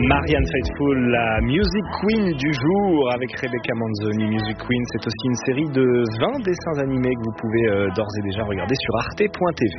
Marianne Faithfull, la Music Queen du jour avec Rebecca Manzoni. Music Queen, c'est aussi une série de 20 dessins animés que vous pouvez d'ores et déjà regarder sur arte.tv.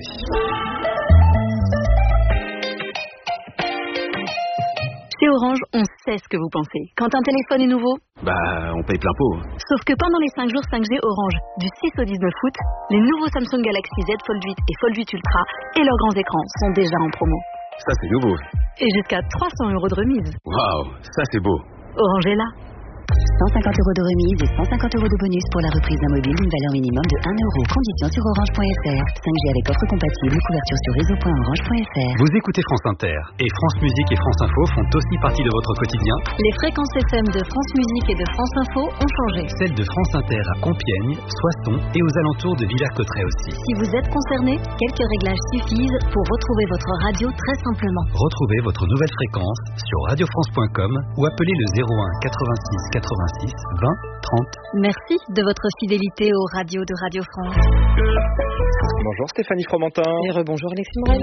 Chez Orange, on sait ce que vous pensez. Quand un téléphone est nouveau, on paye plein pot. Sauf que pendant les 5 jours 5G Orange, du 6 au 19 août, les nouveaux Samsung Galaxy Z Fold 8 et Fold 8 Ultra et leurs grands écrans sont déjà en promo. Ça, c'est nouveau. Et jusqu'à 300 € de remise. Waouh, ça c'est beau. Orange est là. 150 € de remise et 150 € de bonus pour la reprise d'un mobile d'une valeur minimum de 1 €. Conditions sur orange.fr. 5G avec offre compatible. Couverture sur réseau.orange.fr. Vous écoutez France Inter et France Musique et France Info font aussi partie de votre quotidien. Les fréquences FM de France Musique et de France Info ont changé. Celles de France Inter à Compiègne, Soissons et aux alentours de Villers-Cotterêts aussi. Si vous êtes concerné, quelques réglages suffisent pour retrouver votre radio très simplement. Retrouvez votre nouvelle fréquence sur radiofrance.com ou appelez le 01 86 86 20 30. Merci de votre fidélité aux radios de Radio France. Bonjour Stéphanie Fromentin. Et rebonjour Alexis Morel.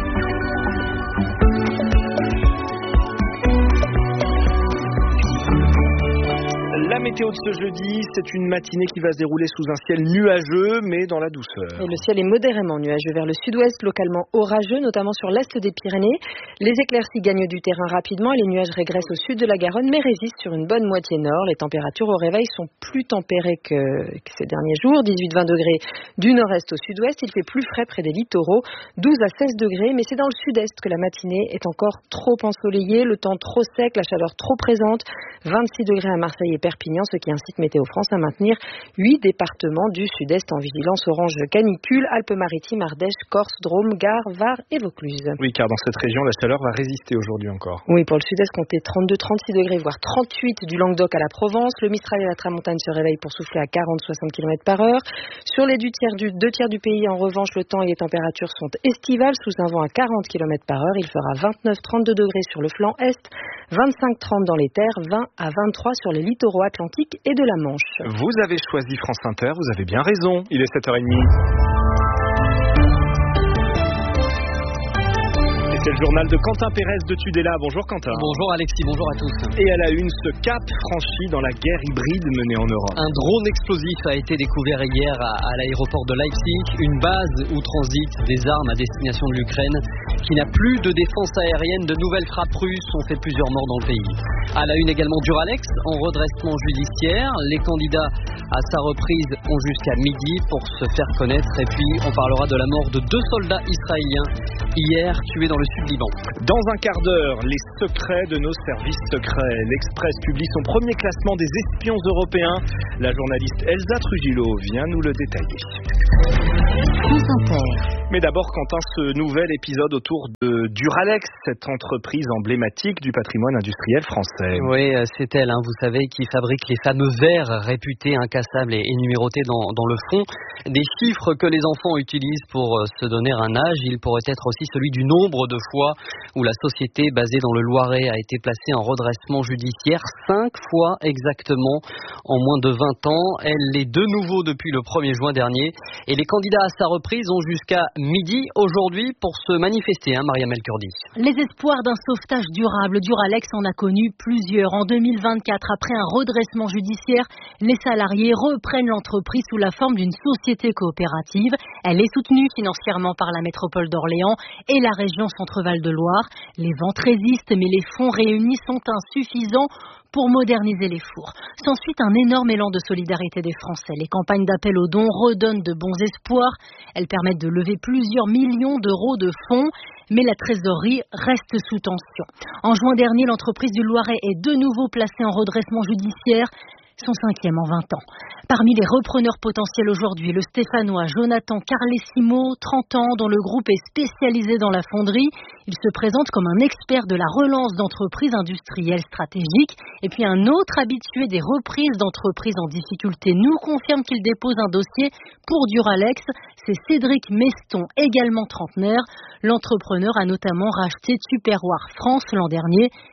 La météo de ce jeudi, c'est une matinée qui va se dérouler sous un ciel nuageux, mais dans la douceur. Et le ciel est modérément nuageux vers le sud-ouest, localement orageux, notamment sur l'est des Pyrénées. Les éclaircies gagnent du terrain rapidement et les nuages régressent au sud de la Garonne, mais résistent sur une bonne moitié nord. Les températures au réveil sont plus tempérées que ces derniers jours. 18-20 degrés du nord-est au sud-ouest. Il fait plus frais près des littoraux. 12 à 16 degrés, mais c'est dans le sud-est que la matinée est encore trop ensoleillée. Le temps trop sec, la chaleur trop présente. 26 degrés à Marseille et Perpignan, ce qui incite Météo France à maintenir 8 départements du sud-est en vigilance orange canicule, Alpes-Maritimes, Ardèche, Corse, Drôme, Gard, Var et Vaucluse. Oui, car dans cette région, la chaleur va résister aujourd'hui encore. Oui, pour le sud-est, comptez 32-36 degrés, voire 38 du Languedoc à la Provence. Le Mistral et la Tramontane se réveillent pour souffler à 40-60 km/h. Sur les deux tiers du pays, en revanche, le temps et les températures sont estivales, sous un vent à 40 km/h. Il fera 29-32 degrés sur le flanc est, 25-30 dans les terres, 20 à 23 sur les littoraux atlantiques et de la Manche. Vous avez choisi France Inter, vous avez bien raison. Il est 7h30. C'est le journal de Quentin Pérez de Tudela. Bonjour Quentin. Bonjour Alexis, bonjour à tous. Et à la une, ce cap franchi dans la guerre hybride menée en Europe. Un drone explosif a été découvert hier à l'aéroport de Leipzig, une base où transitent des armes à destination de l'Ukraine, qui n'a plus de défense aérienne. De nouvelles frappes russes ont fait plusieurs morts dans le pays. À la une également, Duralex en redressement judiciaire. Les candidats à sa reprise ont jusqu'à midi pour se faire connaître. Et puis on parlera de la mort de 2 soldats israéliens hier tués dans le sud-Liban. Dans un quart d'heure, les secrets de nos services secrets. L'Express publie son premier classement des espions européens. La journaliste Elsa Trujillo vient nous le détailler. France Inter. Mais d'abord, Quentin, ce nouvel épisode autour de Duralex, cette entreprise emblématique du patrimoine industriel français. Oui, c'est elle, vous savez, qui fabrique les fameux verres réputés incassables et numérotés dans le fond. Des chiffres que les enfants utilisent pour se donner un âge. Il pourrait être aussi celui du nombre de fois où la société basée dans le Loiret a été placée en redressement judiciaire. 5 fois exactement en moins de 20 ans. Elle l'est de nouveau depuis le 1er juin dernier. Et les candidats à sa reprise ont jusqu'à midi aujourd'hui pour se manifester, Mariam El-Kurdi. Les espoirs d'un sauvetage durable, Duralex en a connu plusieurs. En 2024, après un redressement judiciaire, les salariés reprennent l'entreprise sous la forme d'une société coopérative. Elle est soutenue financièrement par la métropole d'Orléans et la région Centre-Val de Loire. Les ventes résistent, mais les fonds réunis sont insuffisants pour moderniser les fours. S'ensuit un énorme élan de solidarité des Français. Les campagnes d'appel aux dons redonnent de bons espoirs. Elles permettent de lever plusieurs millions d'euros de fonds, mais la trésorerie reste sous tension. En juin dernier, l'entreprise du Loiret est de nouveau placée en redressement judiciaire, son 5e en 20 ans. Parmi les repreneurs potentiels aujourd'hui, le Stéphanois Jonathan Carlesimo, 30 ans, dont le groupe est spécialisé dans la fonderie. Il se présente comme un expert de la relance d'entreprises industrielles stratégiques. Et puis un autre habitué des reprises d'entreprises en difficulté nous confirme qu'il dépose un dossier pour Duralex. C'est Cédric Meston, également trentenaire. L'entrepreneur a notamment racheté Tupperware France l'an dernier.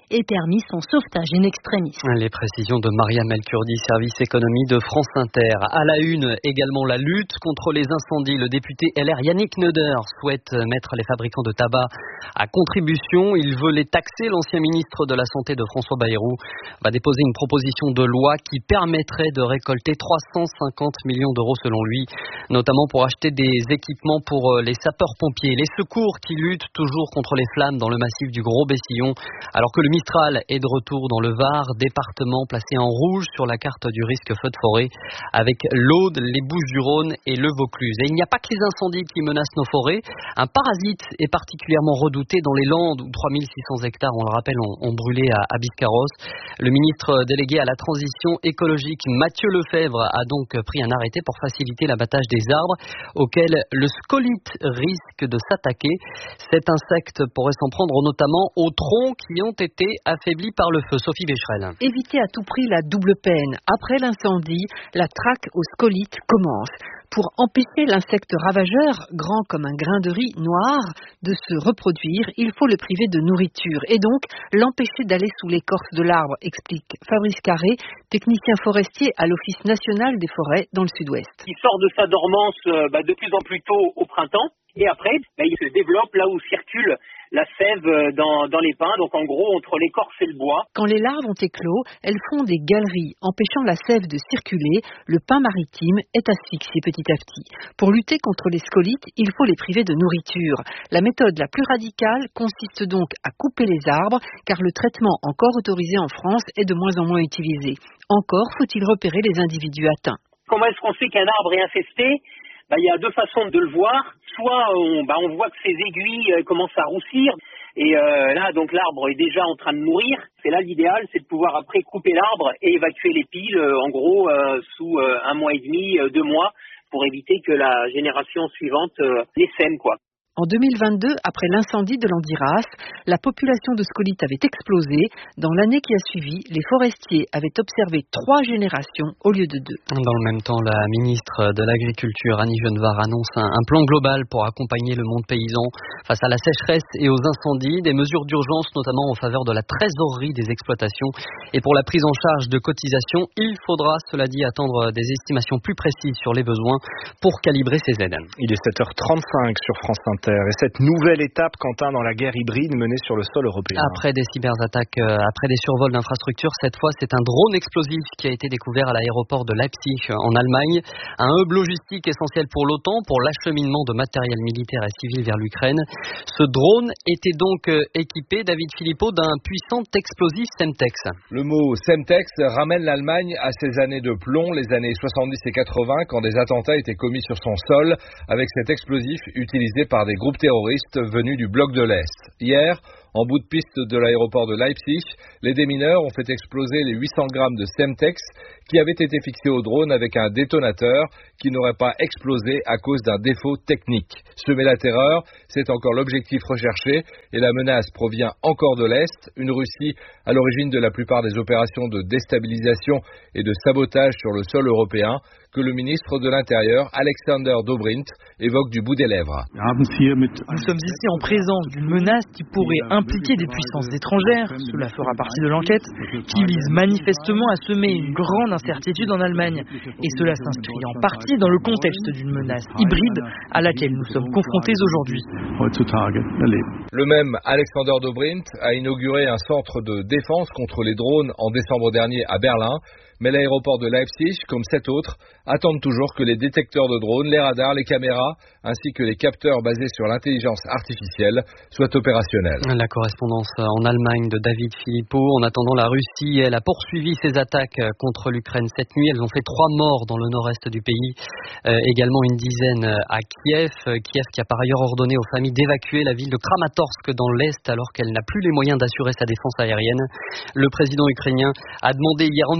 et permis son sauvetage in extremis. Les précisions de Maria Melkurdi, service économie de France Inter. À la une, également la lutte contre les incendies. Le député LR Yannick Neuder souhaite mettre les fabricants de tabac à contribution. Il veut les taxer. L'ancien ministre de la Santé de François Bayrou va déposer une proposition de loi qui permettrait de récolter 350 millions d'euros selon lui, notamment pour acheter des équipements pour les sapeurs-pompiers, les secours qui luttent toujours contre les flammes dans le massif du Gros-Bessillon, alors que le Mistral est de retour dans le Var, département placé en rouge sur la carte du risque feu de forêt, avec l'Aude, les Bouches-du-Rhône et le Vaucluse. Et il n'y a pas que les incendies qui menacent nos forêts. Un parasite est particulièrement redouté dans les Landes, où 3600 hectares, on le rappelle, ont brûlé à Biscarrosse. Le ministre délégué à la transition écologique, Mathieu Lefebvre, a donc pris un arrêté pour faciliter l'abattage des arbres auxquels le scolite risque de s'attaquer. Cet insecte pourrait s'en prendre notamment aux troncs qui ont été affaiblis par le feu. Sophie Becherel. Éviter à tout prix la double peine. Après l'incendie, la traque aux scolites commence. Pour empêcher l'insecte ravageur, grand comme un grain de riz noir, de se reproduire, il faut le priver de nourriture et donc l'empêcher d'aller sous l'écorce de l'arbre, explique Fabrice Carré, technicien forestier à l'Office national des forêts dans le Sud-Ouest. Il sort de sa dormance de plus en plus tôt au printemps et après il se développe là où circule la sève dans les pins, donc en gros entre l'écorce et le bois. Quand les larves ont éclos, elles font des galeries, empêchant la sève de circuler. Le pin maritime est asphyxié petit à petit. Pour lutter contre les scolites, il faut les priver de nourriture. La méthode la plus radicale consiste donc à couper les arbres, car le traitement encore autorisé en France est de moins en moins utilisé. Encore faut-il repérer les individus atteints. Comment est-ce qu'on sait qu'un arbre est infesté ? Il y a deux façons de le voir. Soit on voit que ses aiguilles commencent à roussir et là donc l'arbre est déjà en train de mourir. C'est là l'idéal, c'est de pouvoir après couper l'arbre et évacuer les piles en gros sous 1 mois et demi, 2 mois pour éviter que la génération suivante les sème quoi. En 2022, après l'incendie de l'Andiras, la population de scolites avait explosé. Dans l'année qui a suivi, les forestiers avaient observé 3 générations au lieu de 2. Dans le même temps, la ministre de l'Agriculture, Annie Genevard, annonce un plan global pour accompagner le monde paysan face à la sécheresse et aux incendies. Des mesures d'urgence, notamment en faveur de la trésorerie des exploitations. Et pour la prise en charge de cotisations, il faudra, cela dit, attendre des estimations plus précises sur les besoins pour calibrer ces aides. Il est 7h35 sur France Inter. Et cette nouvelle étape, Quentin, dans la guerre hybride menée sur le sol européen. Après des cyberattaques, après des survols d'infrastructures, cette fois c'est un drone explosif qui a été découvert à l'aéroport de Leipzig en Allemagne. Un hub logistique essentiel pour l'OTAN, pour l'acheminement de matériel militaire et civil vers l'Ukraine. Ce drone était donc équipé, David Philippot, d'un puissant explosif Semtex. Le mot Semtex ramène l'Allemagne à ses années de plomb, les années 70 et 80, quand des attentats étaient commis sur son sol, avec cet explosif utilisé par des groupes terroristes venus du bloc de l'Est. Hier, en bout de piste de l'aéroport de Leipzig, les démineurs ont fait exploser les 800 grammes de Semtex qui avaient été fixés au drone avec un détonateur qui n'aurait pas explosé à cause d'un défaut technique. Semer la terreur, c'est encore l'objectif recherché et la menace provient encore de l'Est, une Russie à l'origine de la plupart des opérations de déstabilisation et de sabotage sur le sol européen que le ministre de l'Intérieur, Alexander Dobrindt, évoque du bout des lèvres. Nous sommes ici en présence d'une menace qui pourrait impliquer des puissances étrangères, cela fera partie de l'enquête, qui vise manifestement à semer une grande incertitude en Allemagne. Et cela s'inscrit en partie dans le contexte d'une menace hybride à laquelle nous sommes confrontés aujourd'hui. Le même Alexander Dobrindt a inauguré un centre de défense contre les drones en décembre dernier à Berlin. Mais l'aéroport de Leipzig, comme 7 autres, attendent toujours que les détecteurs de drones, les radars, les caméras, ainsi que les capteurs basés sur l'intelligence artificielle soient opérationnels. La correspondance en Allemagne de David Philippot. En attendant, la Russie, elle a poursuivi ses attaques contre l'Ukraine cette nuit. Elles ont fait 3 morts dans le nord-est du pays, également une dizaine à Kiev. Kiev qui a par ailleurs ordonné aux familles d'évacuer la ville de Kramatorsk dans l'est alors qu'elle n'a plus les moyens d'assurer sa défense aérienne. Le président ukrainien a demandé hier en urgence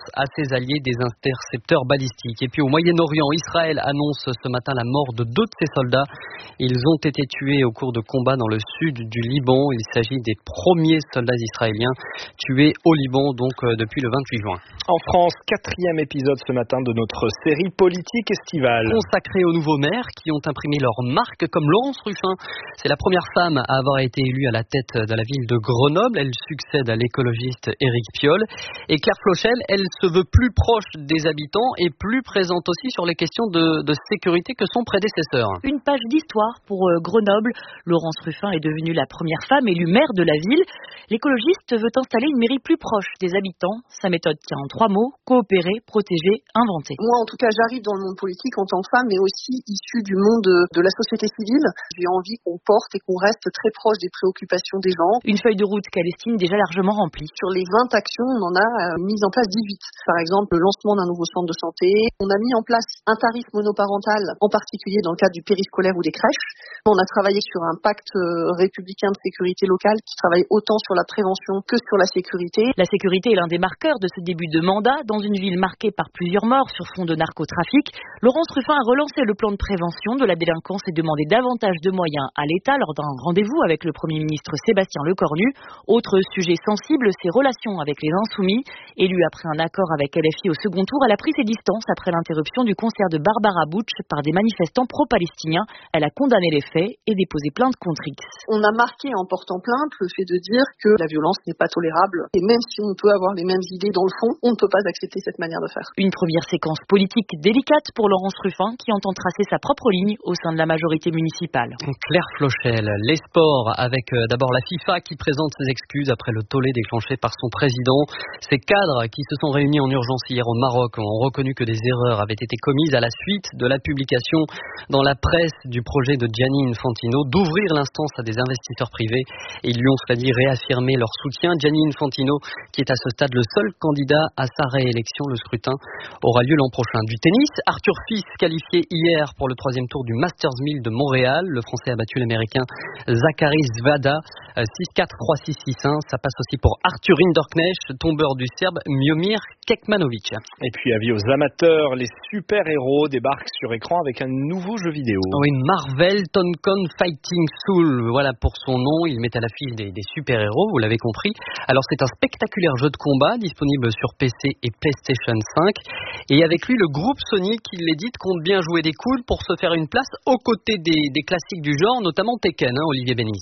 à ses alliés des intercepteurs balistiques. Et puis au Moyen-Orient, Israël annonce ce matin la mort de 2 de ses soldats. Ils ont été tués au cours de combats dans le sud du Liban. Il s'agit des premiers soldats israéliens tués au Liban, donc depuis le 28 juin. En France, 4e épisode ce matin de notre série politique estivale. Consacrée aux nouveaux maires qui ont imprimé leur marque, comme Laurence Ruffin. C'est la première femme à avoir été élue à la tête de la ville de Grenoble. Elle succède à l'écologiste Éric Piolle. Et Claire Flochel, elle se veut plus proche des habitants et plus présente aussi sur les questions de sécurité que son prédécesseur. Une page d'histoire pour Grenoble. Laurence Ruffin est devenue la première femme élue maire de la ville. L'écologiste veut installer une mairie plus proche des habitants. Sa méthode tient en 3 mots: coopérer, protéger, inventer. Moi, en tout cas, j'arrive dans le monde politique en tant que femme, mais aussi issue du monde de la société civile. J'ai envie qu'on porte et qu'on reste très proche des préoccupations des gens. Une feuille de route qu'elle estime déjà largement remplie. Sur les 20 actions, on en a mis en place 18. Par exemple, le lancement d'un nouveau centre de santé. On a mis en place un tarif monoparental, en particulier dans le cadre du périscolaire ou des crèches. On a travaillé sur un pacte républicain de sécurité locale qui travaille autant sur la prévention que sur la sécurité. La sécurité est l'un des marqueurs de ce début de mandat. Dans une ville marquée par plusieurs morts sur fond de narcotrafic, Laurence Ruffin a relancé le plan de prévention de la délinquance et demandé davantage de moyens à l'État lors d'un rendez-vous avec le Premier ministre Sébastien Lecornu. Autre sujet sensible, ses relations avec les Insoumis. Élue après un accord avec LFI au second tour, elle a pris ses distances après l'interruption du concert de Barbara Butch par des manifestants pro-palestiniens. Elle a condamné les faits et déposé plainte contre X. On a marqué en portant plainte le fait de dire que la violence n'est pas tolérable. Et même si on peut avoir les mêmes idées dans le fond, on ne peut pas accepter cette manière de faire. Une première séquence politique délicate pour Laurence Ruffin qui entend tracer sa propre ligne au sein de la majorité municipale. Claire Flochel, les sports avec d'abord la FIFA qui présente ses excuses après le tollé déclenché par son président. Ces cadres qui se sont réunis en urgence hier au Maroc ont reconnu que des erreurs avaient été commises à la suite de la publication dans la presse du projet de Gianni Infantino d'ouvrir l'instance à des investisseurs privés. Et ils lui ont cela dit réaffirmé leur soutien. Gianni Infantino qui est à ce stade le seul candidat à sa réélection. Le scrutin aura lieu l'an prochain. Du tennis, Arthur Fils qualifié hier pour le 3e tour du Masters 1000 de Montréal. Le Français a battu l'Américain Zachary Zvada 6-4, 3-6, 6-1. Ça passe aussi pour Arthur Rinderknecht, tombeur du Serbe Miomir Kekmanovic. Et puis avis aux amateurs, les super-héros débarquent sur écran avec un nouveau jeu vidéo. Oui, Marvel Tonkon Fighting Soul, voilà pour son nom. Il met à l'affiche des super-héros, vous l'avez compris. Alors c'est un spectaculaire jeu de combat disponible sur PC et PlayStation 5. Et avec lui, le groupe Sony qui l'édite compte bien jouer des coudes pour se faire une place aux côtés des classiques du genre, notamment Tekken, Olivier Bénis.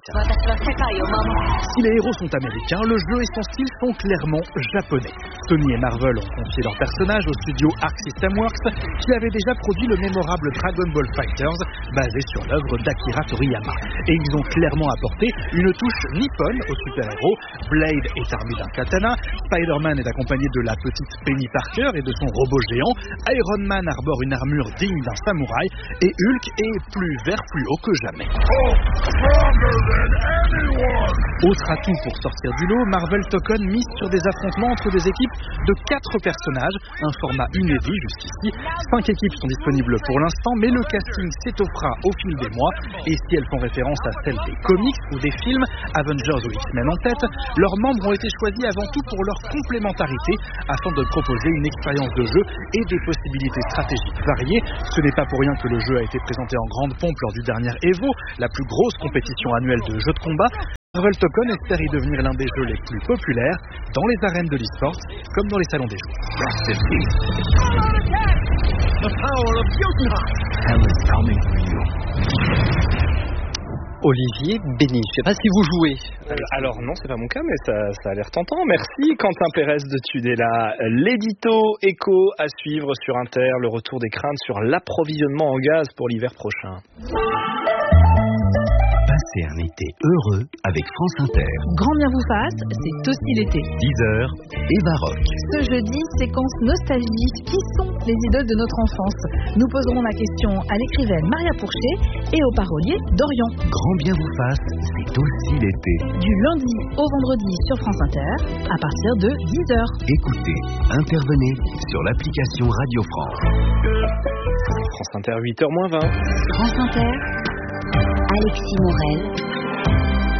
Si les héros sont américains, le jeu et son style sont clairement japonais. Sony et Marvel ont confié leurs personnages au studio Arc System Works qui avait déjà produit le mémorable Dragon Ball FighterZ basé sur l'œuvre d'Akira Toriyama. Et ils ont clairement apporté une touche nippone aux super-héros. Blade est armé d'un katana, Spider-Man est accompagné de la petite Penny Parker et de son robot géant, Iron Man arbore une armure digne d'un samouraï et Hulk est plus vert plus haut que jamais. Autre atout pour sortir du lot, Marvel Token mise sur des affrontements entre des équipes de 4 personnages, un format inédit jusqu'ici. 5 équipes sont disponibles pour l'instant, mais le casting s'étoffera au fil des mois. Et si elles font référence à celles des comics ou des films, Avengers ou X-Men en tête, leurs membres ont été choisis avant tout pour leur complémentarité, afin de proposer une expérience de jeu et des possibilités stratégiques variées. Ce n'est pas pour rien que le jeu a été présenté en grande pompe lors du dernier EVO, la plus grosse compétition annuelle de jeux de combat. Marvel Token espère y devenir l'un des jeux les plus populaires dans les arènes de l'e-sport comme dans les salons des jeux. Olivier Bénis, je ne sais pas si vous jouez. Alors non, c'est pas mon cas, mais ça a l'air tentant. Merci Quentin Pérez de Tudela. L'édito éco à suivre sur Inter, le retour des craintes sur l'approvisionnement en gaz pour l'hiver prochain. Passez un été heureux avec France Inter. Grand bien vous fasse, c'est aussi l'été. 10h et baroque. Ce jeudi, séquence nostalgie. Qui sont les idoles de notre enfance? Nous poserons la question à l'écrivaine Maria Pourchet et au parolier Dorian. Grand bien vous fasse, c'est aussi l'été. Du lundi au vendredi sur France Inter, à partir de 10h. Écoutez, intervenez sur l'application Radio France. France Inter, 8h moins 20. France Inter, Alexis Morel,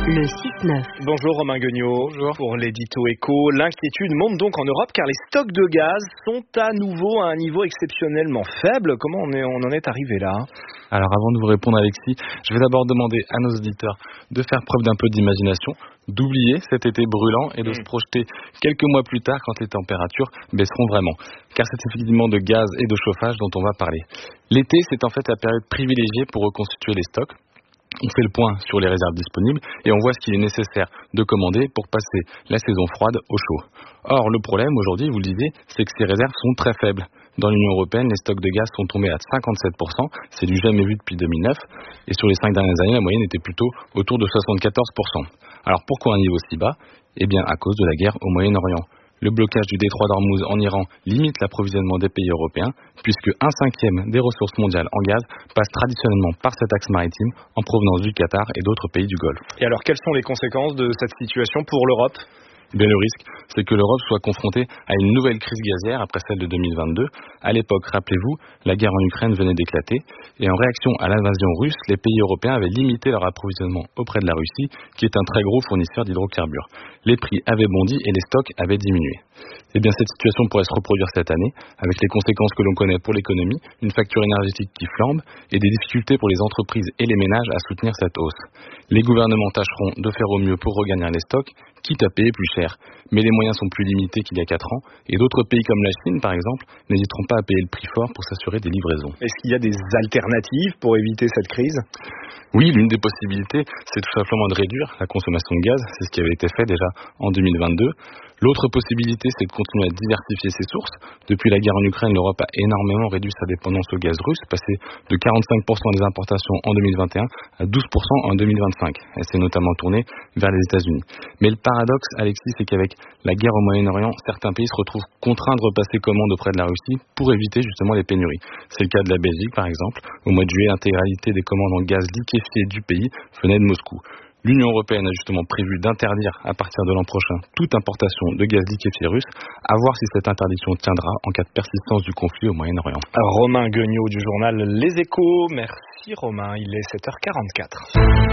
Le 6-9. Bonjour Romain Guignot. Bonjour. Pour l'édito éco, l'inquiétude monte donc en Europe car les stocks de gaz sont à nouveau à un niveau exceptionnellement faible. Comment on en est arrivé là ? Alors avant de vous répondre Alexis, je vais d'abord demander à nos auditeurs de faire preuve d'un peu d'imagination, d'oublier cet été brûlant et de se projeter quelques mois plus tard quand les températures baisseront vraiment. Car c'est effectivement de gaz et de chauffage dont on va parler. L'été, c'est en fait la période privilégiée pour reconstituer les stocks. On fait le point sur les réserves disponibles et on voit ce qu'il est nécessaire de commander pour passer la saison froide au chaud. Or, le problème aujourd'hui, vous le disiez, c'est que ces réserves sont très faibles. Dans l'Union européenne, les stocks de gaz sont tombés à 57%, c'est du jamais vu depuis 2009, et sur les 5 dernières années, la moyenne était plutôt autour de 74%. Alors pourquoi un niveau si bas ? Eh bien à cause de la guerre au Moyen-Orient. Le blocage du détroit d'Ormuz en Iran limite l'approvisionnement des pays européens, puisque 1/5 des ressources mondiales en gaz passent traditionnellement par cet axe maritime en provenance du Qatar et d'autres pays du Golfe. Et alors, quelles sont les conséquences de cette situation pour l'Europe ? Bien, le risque, c'est que l'Europe soit confrontée à une nouvelle crise gazière après celle de 2022. À l'époque, rappelez-vous, la guerre en Ukraine venait d'éclater et en réaction à l'invasion russe, les pays européens avaient limité leur approvisionnement auprès de la Russie, qui est un très gros fournisseur d'hydrocarbures. Les prix avaient bondi et les stocks avaient diminué. Eh bien, cette situation pourrait se reproduire cette année, avec les conséquences que l'on connaît pour l'économie, une facture énergétique qui flambe et des difficultés pour les entreprises et les ménages à soutenir cette hausse. Les gouvernements tâcheront de faire au mieux pour regagner les stocks, quitte à payer plus cher. Mais les moyens sont plus limités qu'il y a 4 ans, et d'autres pays comme la Chine, par exemple, n'hésiteront pas à payer le prix fort pour s'assurer des livraisons. Est-ce qu'il y a des alternatives pour éviter cette crise ? Oui, l'une des possibilités, c'est tout simplement de réduire la consommation de gaz. C'est ce qui avait été fait déjà en 2022. L'autre possibilité, c'est de continuer à diversifier ses sources. Depuis la guerre en Ukraine, l'Europe a énormément réduit sa dépendance au gaz russe, passé de 45% des importations en 2021 à 12% en 2025. Elle s'est notamment tournée vers les États-Unis. Mais le paradoxe, Alexis, c'est qu'avec la guerre au Moyen-Orient, certains pays se retrouvent contraints de repasser commande auprès de la Russie pour éviter justement les pénuries. C'est le cas de la Belgique, par exemple. Au mois de juillet, l'intégralité des commandes en gaz liquéfié du pays venait de Moscou. L'Union européenne a justement prévu d'interdire à partir de l'an prochain toute importation de gaz liquéfié russe, à voir si cette interdiction tiendra en cas de persistance du conflit au Moyen-Orient. Romain Guignot du journal Les Échos. Merci Romain, il est 7h44.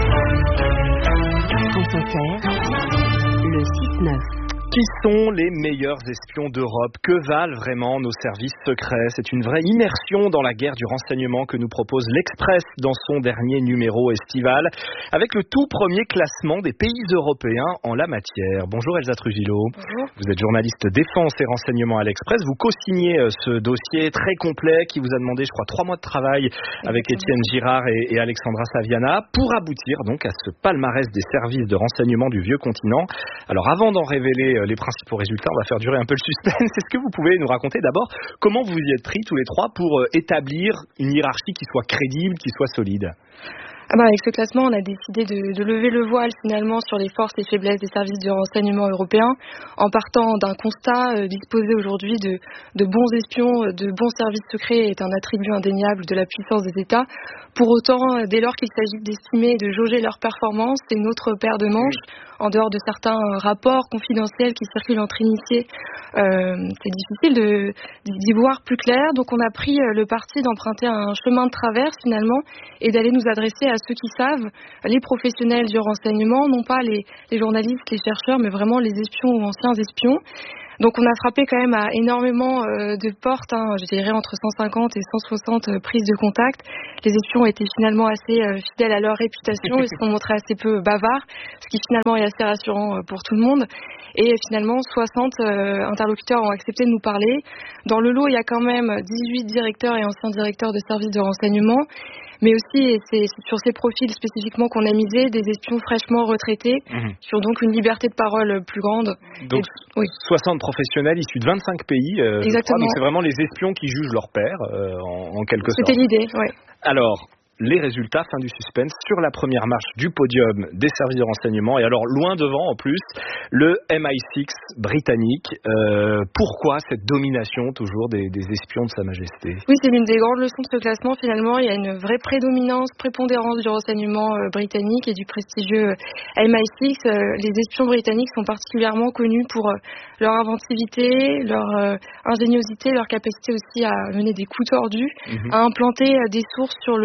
Le 6-9. Qui sont les meilleurs espions d'Europe ? Que valent vraiment nos services secrets ? C'est une vraie immersion dans la guerre du renseignement que nous propose l'Express dans son dernier numéro estival, avec le tout premier classement des pays européens en la matière. Bonjour Elsa Trujillo. Bonjour. Vous êtes journaliste défense et renseignement à l'Express. Vous co-signez ce dossier très complet qui vous a demandé, je crois, 3 mois de travail avec Étienne Girard et Alexandra Saviana pour aboutir donc à ce palmarès des services de renseignement du vieux continent. Alors avant d'en révéler les principaux résultats, on va faire durer un peu le suspense. Est-ce que vous pouvez nous raconter d'abord comment vous y êtes pris tous les trois pour établir une hiérarchie qui soit crédible, qui soit solide ? Avec ce classement, on a décidé de lever le voile finalement sur les forces et faiblesses des services de renseignement européens en partant d'un constat. Disposer aujourd'hui de bons espions, de bons services secrets est un attribut indéniable de la puissance des États. Pour autant, dès lors qu'il s'agit d'estimer et de jauger leur performance, c'est une autre paire de manches. En dehors de certains rapports confidentiels qui circulent entre initiés, c'est difficile d'y voir plus clair. Donc on a pris le parti d'emprunter un chemin de traverse finalement et d'aller nous adresser à ceux qui savent, les professionnels du renseignement, non pas les journalistes, les chercheurs, mais vraiment les espions ou anciens espions. Donc on a frappé quand même à énormément de portes, je dirais entre 150 et 160 prises de contact. Les espions ont été finalement assez fidèles à leur réputation et se sont montrés assez peu bavards, ce qui finalement est assez rassurant pour tout le monde. Et finalement 60 interlocuteurs ont accepté de nous parler. Dans le lot, il y a quand même 18 directeurs et anciens directeurs de services de renseignement. Mais aussi, et c'est sur ces profils spécifiquement qu'on a misé, des espions fraîchement retraités, qui ont donc une liberté de parole plus grande. Donc, 60 professionnels issus de 25 pays, exactement. Donc c'est vraiment les espions qui jugent leur père, en quelque sorte. C'était l'idée, oui. Alors, les résultats, fin du suspense, sur la première marche du podium des services de renseignement. Et alors, loin devant, en plus, le MI6 britannique. Pourquoi cette domination, toujours, des espions de Sa Majesté ? Oui, c'est l'une des grandes leçons de ce classement, finalement. Il y a une vraie prépondérance du renseignement britannique et du prestigieux MI6. Les espions britanniques sont particulièrement connus pour leur inventivité, leur ingéniosité, leur capacité aussi à mener des coups tordus, à implanter des sources sur le long terme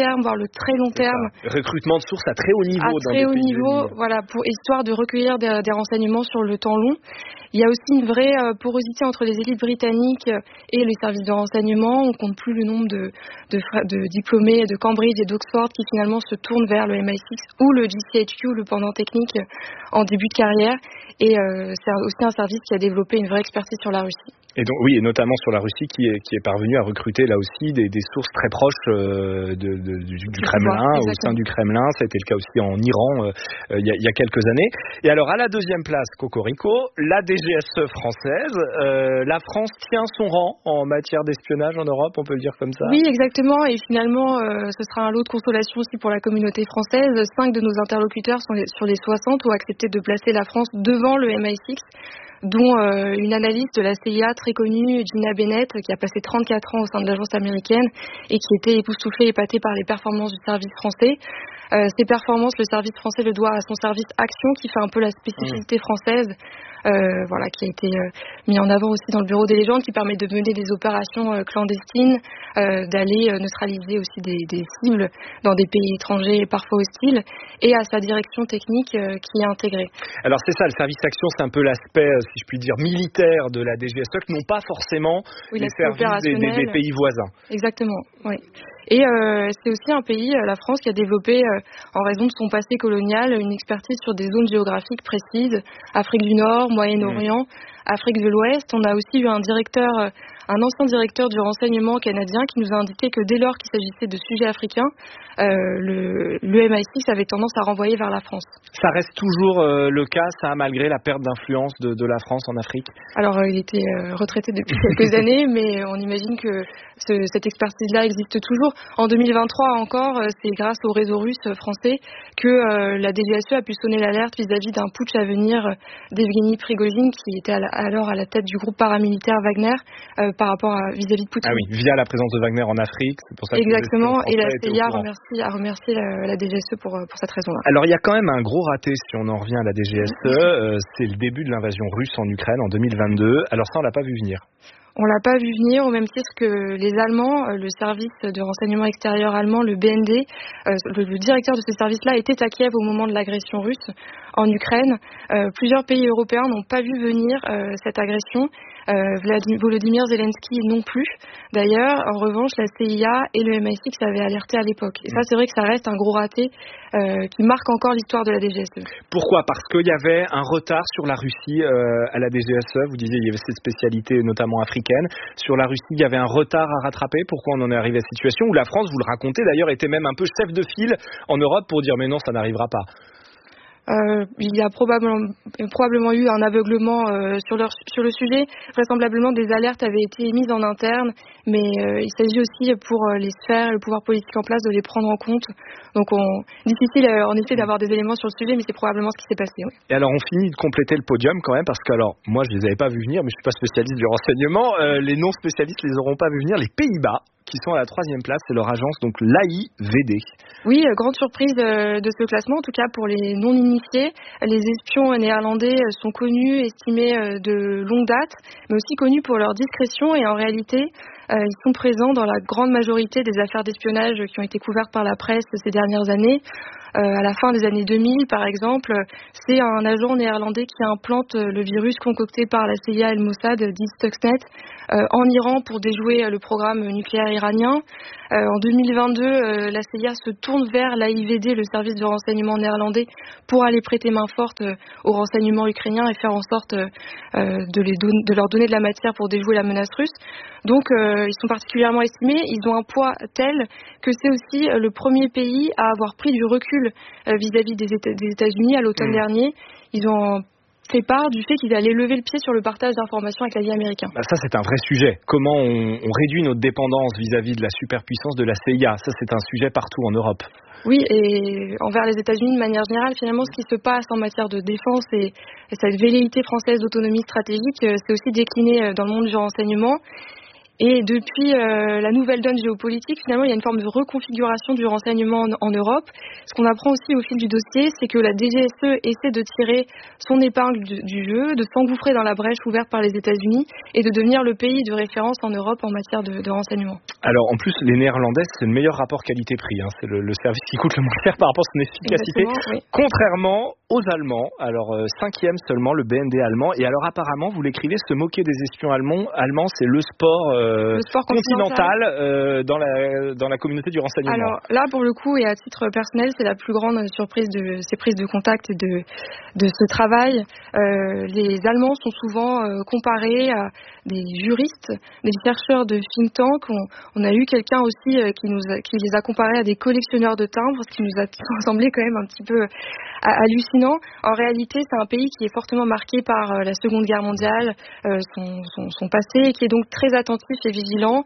terme, voire le très long terme. Recrutement de sources à très haut niveau. À très haut niveau, voilà, pour histoire de recueillir des renseignements sur le temps long. Il y a aussi une vraie porosité entre les élites britanniques et les services de renseignement. On compte plus le nombre de diplômés de Cambridge et d'Oxford qui finalement se tournent vers le MI6 ou le GCHQ, le pendant technique, en début de carrière. Et c'est aussi un service qui a développé une vraie expertise sur la Russie. Et donc oui, et notamment sur la Russie qui est parvenue à recruter là aussi des sources très proches du Kremlin, au sein du Kremlin. Ça a été le cas aussi en Iran il y a quelques années. Et alors à la deuxième place, Cocorico, la DGSE française. La France tient son rang en matière d'espionnage en Europe, on peut le dire comme ça. Oui, exactement. Et finalement, ce sera un lot de consolation aussi pour la communauté française. 5 de nos interlocuteurs sur les 60 ont accepté de placer la France devant le MI6. Dont une analyste de la CIA très connue, Gina Bennett, qui a passé 34 ans au sein de l'agence américaine et qui était époustouflée, épatée par les performances du service français. Ces performances, le service français le doit à son service Action, qui fait un peu la spécificité française, qui a été mis en avant aussi dans le bureau des légendes, qui permet de mener des opérations clandestines, d'aller neutraliser aussi des cibles dans des pays étrangers parfois hostiles, et à sa direction technique qui est intégrée. Alors c'est ça, le service Action, c'est un peu l'aspect, si je puis dire, militaire de la DGSE, que n'ont pas forcément les services des pays voisins. Exactement, oui. Et c'est aussi un pays, la France, qui a développé, en raison de son passé colonial, une expertise sur des zones géographiques précises, Afrique du Nord, Moyen-Orient, Afrique de l'Ouest. On a aussi eu un ancien directeur du renseignement canadien qui nous a indiqué que dès lors qu'il s'agissait de sujets africains, le MI6 avait tendance à renvoyer vers la France. Ça reste toujours le cas, ça, malgré la perte d'influence de la France en Afrique? Alors, il était retraité depuis quelques années, mais on imagine que cette expertise-là existe toujours. En 2023 encore, c'est grâce au réseau russe français que la DGSE a pu sonner l'alerte vis-à-vis d'un putsch à venir d'Evgeny Prigozhin, qui était alors à la tête du groupe paramilitaire Wagner, par rapport vis-à-vis de Poutine. Ah oui, via la présence de Wagner en Afrique, c'est pour ça que exactement, et la CIA a remercié la DGSE pour cette raison-là. Alors il y a quand même un gros raté si on en revient à la DGSE, c'est le début de l'invasion russe en Ukraine en 2022. Alors ça, on l'a pas vu venir. On l'a pas vu venir, au même titre que les Allemands, le service de renseignement extérieur allemand, le BND, le directeur de ce service-là était à Kiev au moment de l'agression russe en Ukraine. Plusieurs pays européens n'ont pas vu venir cette agression. Volodymyr Zelensky non plus. D'ailleurs, en revanche, la CIA et le MI6 avaient alerté à l'époque. Et ça, c'est vrai que ça reste un gros raté qui marque encore l'histoire de la DGSE. Pourquoi ? Parce qu'il y avait un retard sur la Russie à la DGSE. Vous disiez il y avait cette spécialité notamment africaine. Sur la Russie, il y avait un retard à rattraper. Pourquoi on en est arrivé à cette situation où la France, vous le racontez d'ailleurs, était même un peu chef de file en Europe pour dire mais non, ça n'arrivera pas. Il y a probablement eu un aveuglement sur le sujet. Vraisemblablement, des alertes avaient été émises en interne, mais il s'agit aussi pour les sphères, le pouvoir politique en place, de les prendre en compte. Donc, difficile en effet d'avoir des éléments sur le sujet, mais c'est probablement ce qui s'est passé. Oui. Et alors, on finit de compléter le podium quand même, parce que alors, moi, je les avais pas vus venir, mais je suis pas spécialiste du renseignement. Les non-spécialistes les auront pas vus venir. Les Pays-Bas, qui sont à la 3e place, c'est leur agence, donc l'AIVD. Oui, grande surprise de ce classement, en tout cas pour les non-initiés. Les espions néerlandais sont connus, estimés de longue date, mais aussi connus pour leur discrétion, et en réalité, ils sont présents dans la grande majorité des affaires d'espionnage qui ont été couvertes par la presse ces dernières années. À la fin des années 2000, par exemple, c'est un agent néerlandais qui implante le virus concocté par la CIA et le Mossad, dit Stuxnet, en Iran pour déjouer le programme nucléaire iranien. En 2022, la CIA se tourne vers l'AIVD, le service de renseignement néerlandais, pour aller prêter main forte aux renseignements ukrainiens et faire en sorte de leur donner de la matière pour déjouer la menace russe. Donc, ils sont particulièrement estimés. Ils ont un poids tel que c'est aussi le premier pays à avoir pris du recul vis-à-vis des États-Unis à l'automne dernier. Ils ont fait part du fait qu'ils allaient lever le pied sur le partage d'informations avec l'allié américain. Ça, c'est un vrai sujet. Comment on réduit notre dépendance vis-à-vis de la superpuissance de la CIA ? Ça, c'est un sujet partout en Europe. Oui, et envers les États-Unis de manière générale, finalement, ce qui se passe en matière de défense et cette velléité française d'autonomie stratégique, c'est aussi décliné dans le monde du renseignement. Et depuis la nouvelle donne géopolitique, finalement, il y a une forme de reconfiguration du renseignement en Europe. Ce qu'on apprend aussi au fil du dossier, c'est que la DGSE essaie de tirer son épingle du jeu, de s'engouffrer dans la brèche ouverte par les États-Unis et de devenir le pays de référence en Europe en matière de renseignement. Alors, en plus, les Néerlandaises, c'est le meilleur rapport qualité-prix. C'est le service qui coûte le moins cher par rapport à son efficacité. Oui. Contrairement aux Allemands. Alors, 5e seulement, le BND allemand. Et alors, apparemment, vous l'écrivez, se moquer des espions allemands, c'est le sport continental dans la communauté du renseignement. Alors là, pour le coup, et à titre personnel, c'est la plus grande surprise de ces prises de contact et de ce travail. Les Allemands sont souvent comparés à des juristes, des chercheurs de think tank. On a eu quelqu'un aussi qui les a comparés à des collectionneurs de timbres, ce qui nous a semblé quand même un petit peu hallucinant. En réalité, c'est un pays qui est fortement marqué par la Seconde Guerre mondiale, son passé, et qui est donc très attentif et vigilant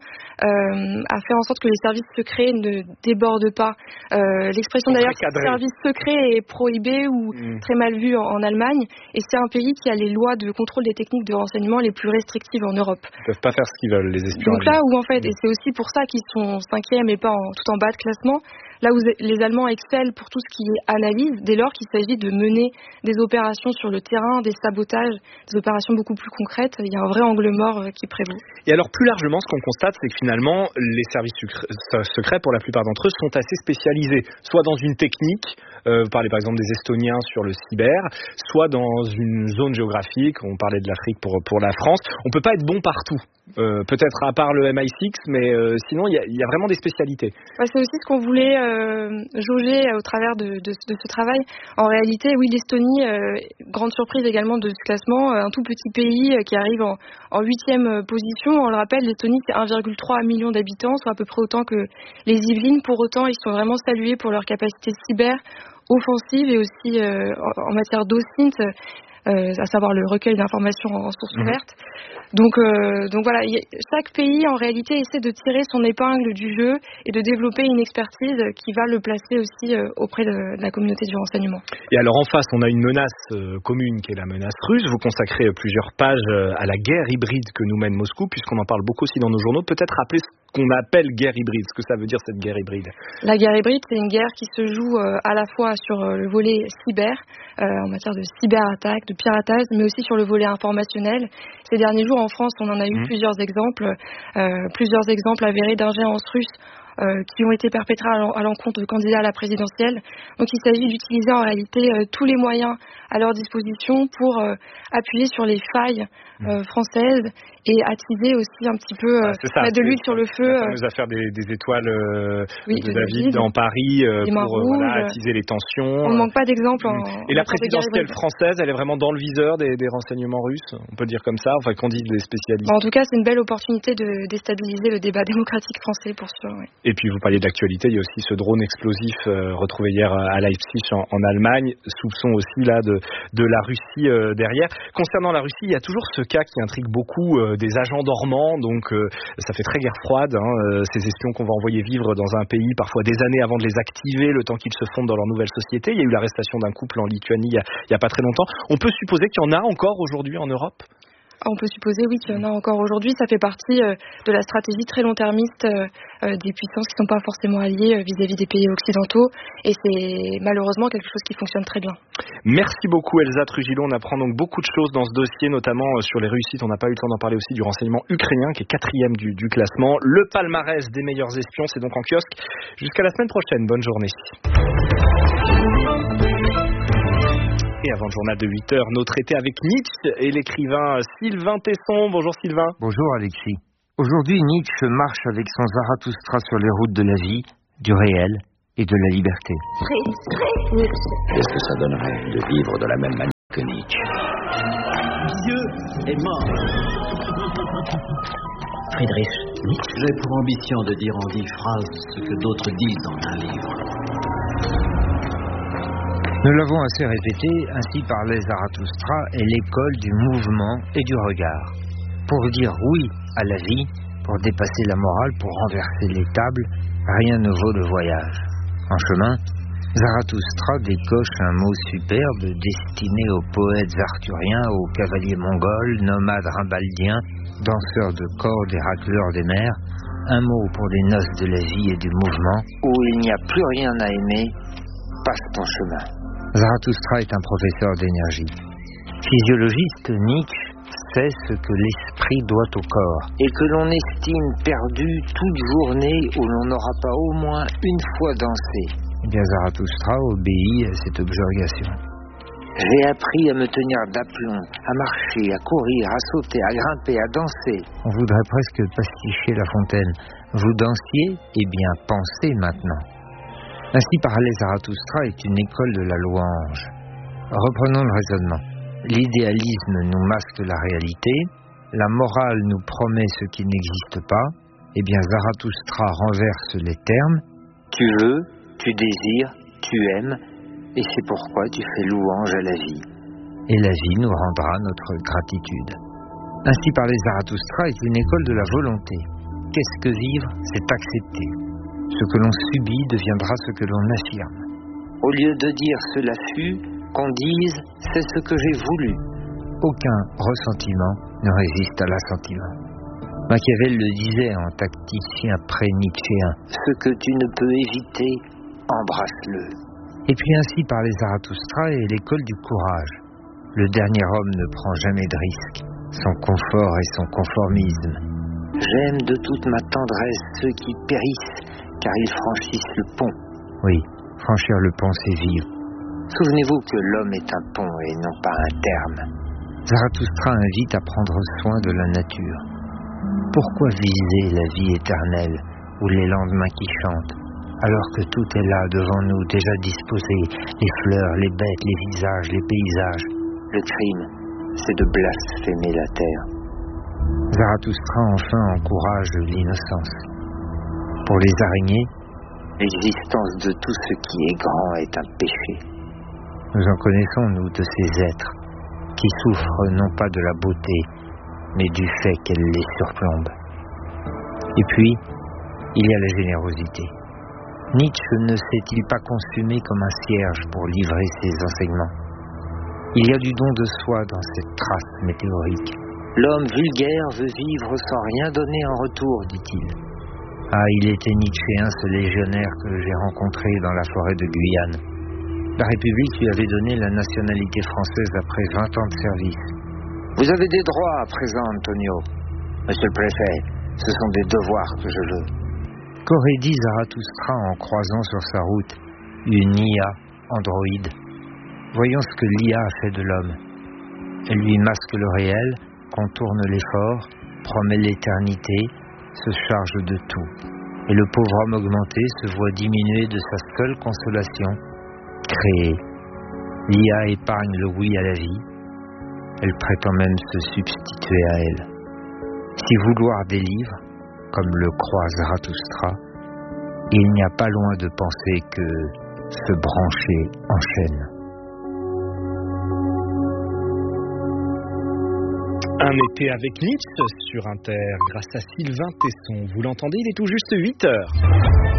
à faire en sorte que les services secrets ne débordent pas. L'expression d'ailleurs service secret est prohibée ou très mal vue en Allemagne, et c'est un pays qui a les lois de contrôle des techniques de renseignement les plus restrictives en Europe. Ils peuvent pas faire ce qu'ils veulent, les espions. Donc là où en fait, et c'est aussi pour ça qu'ils sont 5e et pas tout en bas de classement, là où les Allemands excellent pour tout ce qui est analyse, dès lors qu'il s'agit de mener des opérations sur le terrain, des sabotages, des opérations beaucoup plus concrètes, il y a un vrai angle mort qui prévaut. Et alors plus largement, ce qu'on constate, c'est que finalement, les services secrets, pour la plupart d'entre eux, sont assez spécialisés, soit dans une technique, vous parlez par exemple des Estoniens sur le cyber, soit dans une zone géographique, on parlait de l'Afrique pour la France. On peut pas être bon partout. Peut-être à part le MI6, mais sinon il y a vraiment des spécialités. C'est aussi ce qu'on voulait jauger au travers de ce travail. En réalité, oui, l'Estonie, grande surprise également de ce classement, un tout petit pays qui arrive en 8e position. On le rappelle, l'Estonie c'est 1,3 million d'habitants, soit à peu près autant que les Yvelines. Pour autant, ils sont vraiment salués pour leur capacité cyber offensive et aussi en matière d'OSINT, à savoir le recueil d'informations en source ouverte. Donc voilà, chaque pays en réalité essaie de tirer son épingle du jeu et de développer une expertise qui va le placer aussi auprès de la communauté du renseignement. Et alors en face, on a une menace commune qui est la menace russe. Vous consacrez plusieurs pages à la guerre hybride que nous mène Moscou, puisqu'on en parle beaucoup aussi dans nos journaux. Peut-être rappeler ce qu'on appelle guerre hybride, ce que ça veut dire cette guerre hybride. La guerre hybride, c'est une guerre qui se joue à la fois sur le volet cyber, en matière de cyberattaque, de piratage, mais aussi sur le volet informationnel. Ces derniers jours en France, on en a eu plusieurs exemples avérés d'ingérences russes qui ont été perpétrés à l'encontre de candidats à la présidentielle. Donc il s'agit d'utiliser en réalité tous les moyens à leur disposition pour appuyer sur les failles françaises et attiser aussi un petit peu mettre de l'huile sur le feu. La fameuse affaire des étoiles de David dans Paris pour attiser les tensions. On ne manque pas d'exemples. Et la présidentielle française, elle est vraiment dans le viseur des renseignements russes, on peut dire comme ça, enfin qu'en disent les spécialistes. En tout cas, c'est une belle opportunité de déstabiliser le débat démocratique français pour sûr. Oui. Et puis vous parliez d'actualité, il y a aussi ce drone explosif retrouvé hier à Leipzig en Allemagne, soupçon aussi là de la Russie derrière. Concernant la Russie, il y a toujours ce cas qui intrigue beaucoup des agents dormants, donc ça fait très guerre froide, ces espions qu'on va envoyer vivre dans un pays parfois des années avant de les activer, le temps qu'ils se fondent dans leur nouvelle société. Il y a eu l'arrestation d'un couple en Lituanie il y a pas très longtemps. On peut supposer qu'il y en a encore aujourd'hui en Europe ? On peut supposer, oui, qu'il y en a encore aujourd'hui. Ça fait partie de la stratégie très long-termiste des puissances qui ne sont pas forcément alliées vis-à-vis des pays occidentaux. Et c'est malheureusement quelque chose qui fonctionne très bien. Merci beaucoup Elsa Trujillo. On apprend donc beaucoup de choses dans ce dossier, notamment sur les réussites. On n'a pas eu le temps d'en parler aussi du renseignement ukrainien qui est 4e du classement. Le palmarès des meilleurs espions, c'est donc en kiosque. Jusqu'à la semaine prochaine. Bonne journée. Et avant le journal de 8h, nos traités avec Nietzsche et l'écrivain Sylvain Tesson. Bonjour Sylvain. Bonjour Alexis. Aujourd'hui, Nietzsche marche avec son Zarathustra sur les routes de la vie, du réel et de la liberté. Qu'est-ce que ça donnerait de vivre de la même manière que Nietzsche? Dieu est mort. Friedrich Nietzsche. J'ai pour ambition de dire en 10 phrases ce que d'autres disent dans un livre. Nous l'avons assez répété, ainsi parlait Zarathustra est l'école du mouvement et du regard. Pour dire oui à la vie, pour dépasser la morale, pour renverser les tables, rien ne vaut le voyage. En chemin, Zarathustra décoche un mot superbe destiné aux poètes arthuriens, aux cavaliers mongols, nomades rimbaldiens danseurs de corde et racleurs des mers, un mot pour les noces de la vie et du mouvement. Où il n'y a plus rien à aimer, passe ton chemin. Zarathustra est un professeur d'énergie. Physiologiste, Nietzsche sait ce que l'esprit doit au corps et que l'on estime perdu toute journée où l'on n'aura pas au moins une fois dansé. Eh bien, Zarathustra obéit à cette objurgation. J'ai appris à me tenir d'aplomb, à marcher, à courir, à sauter, à grimper, à danser. On voudrait presque pasticher La Fontaine. Vous dansiez? Eh bien, pensez maintenant. Ainsi parlait Zarathustra est une école de la louange. Reprenons le raisonnement. L'idéalisme nous masque la réalité, la morale nous promet ce qui n'existe pas. Eh bien, Zarathustra renverse les termes. Tu veux, tu désires, tu aimes, et c'est pourquoi tu fais louange à la vie. Et la vie nous rendra notre gratitude. Ainsi parlait Zarathustra est une école de la volonté. Qu'est-ce que vivre? C'est accepter. Ce que l'on subit deviendra ce que l'on affirme. Au lieu de dire cela fut, qu'on dise c'est ce que j'ai voulu. Aucun ressentiment ne résiste à l'assentiment. Machiavel le disait en tacticien pré-nietzschéen. Ce que tu ne peux éviter, embrasse-le. Et puis ainsi parlait Zarathustra et l'école du courage. Le dernier homme ne prend jamais de risque. Son confort et son conformisme. J'aime de toute ma tendresse ceux qui périssent, car ils franchissent le pont. Oui, franchir le pont, c'est vivre. Souvenez-vous que l'homme est un pont et non pas un terme. Zarathustra invite à prendre soin de la nature. Pourquoi viser la vie éternelle ou les lendemains qui chantent, alors que tout est là devant nous, déjà disposé, les fleurs, les bêtes, les visages, les paysages. Le crime, c'est de blasphémer la terre. Zarathustra enfin encourage l'innocence. Pour les araignées, l'existence de tout ce qui est grand est un péché. Nous en connaissons, nous, de ces êtres qui souffrent non pas de la beauté, mais du fait qu'elle les surplombe. Et puis, il y a la générosité. Nietzsche ne s'est-il pas consumé comme un cierge pour livrer ses enseignements? Il y a du don de soi dans cette trace météorique. L'homme vulgaire veut vivre sans rien donner en retour, dit-il. Ah, il était nietzschéen, ce légionnaire que j'ai rencontré dans la forêt de Guyane. La République lui avait donné la nationalité française après 20 ans de service. Vous avez des droits à présent, Antonio. Monsieur le préfet, ce sont des devoirs que je veux. Qu'aurait dit Zarathustra en croisant sur sa route une IA androïde? Voyons ce que l'IA a fait de l'homme. Elle lui masque le réel, contourne l'effort, promet l'éternité, se charge de tout. Et le pauvre homme augmenté se voit diminuer de sa seule consolation, créer. L'IA épargne le oui à la vie. Elle prétend même se substituer à elle. Si vouloir délivre, comme le croit Zarathustra, il n'y a pas loin de penser que se brancher enchaîne. Un été avec Nietzsche sur Inter, grâce à Sylvain Tesson. Vous l'entendez, il est tout juste 8h.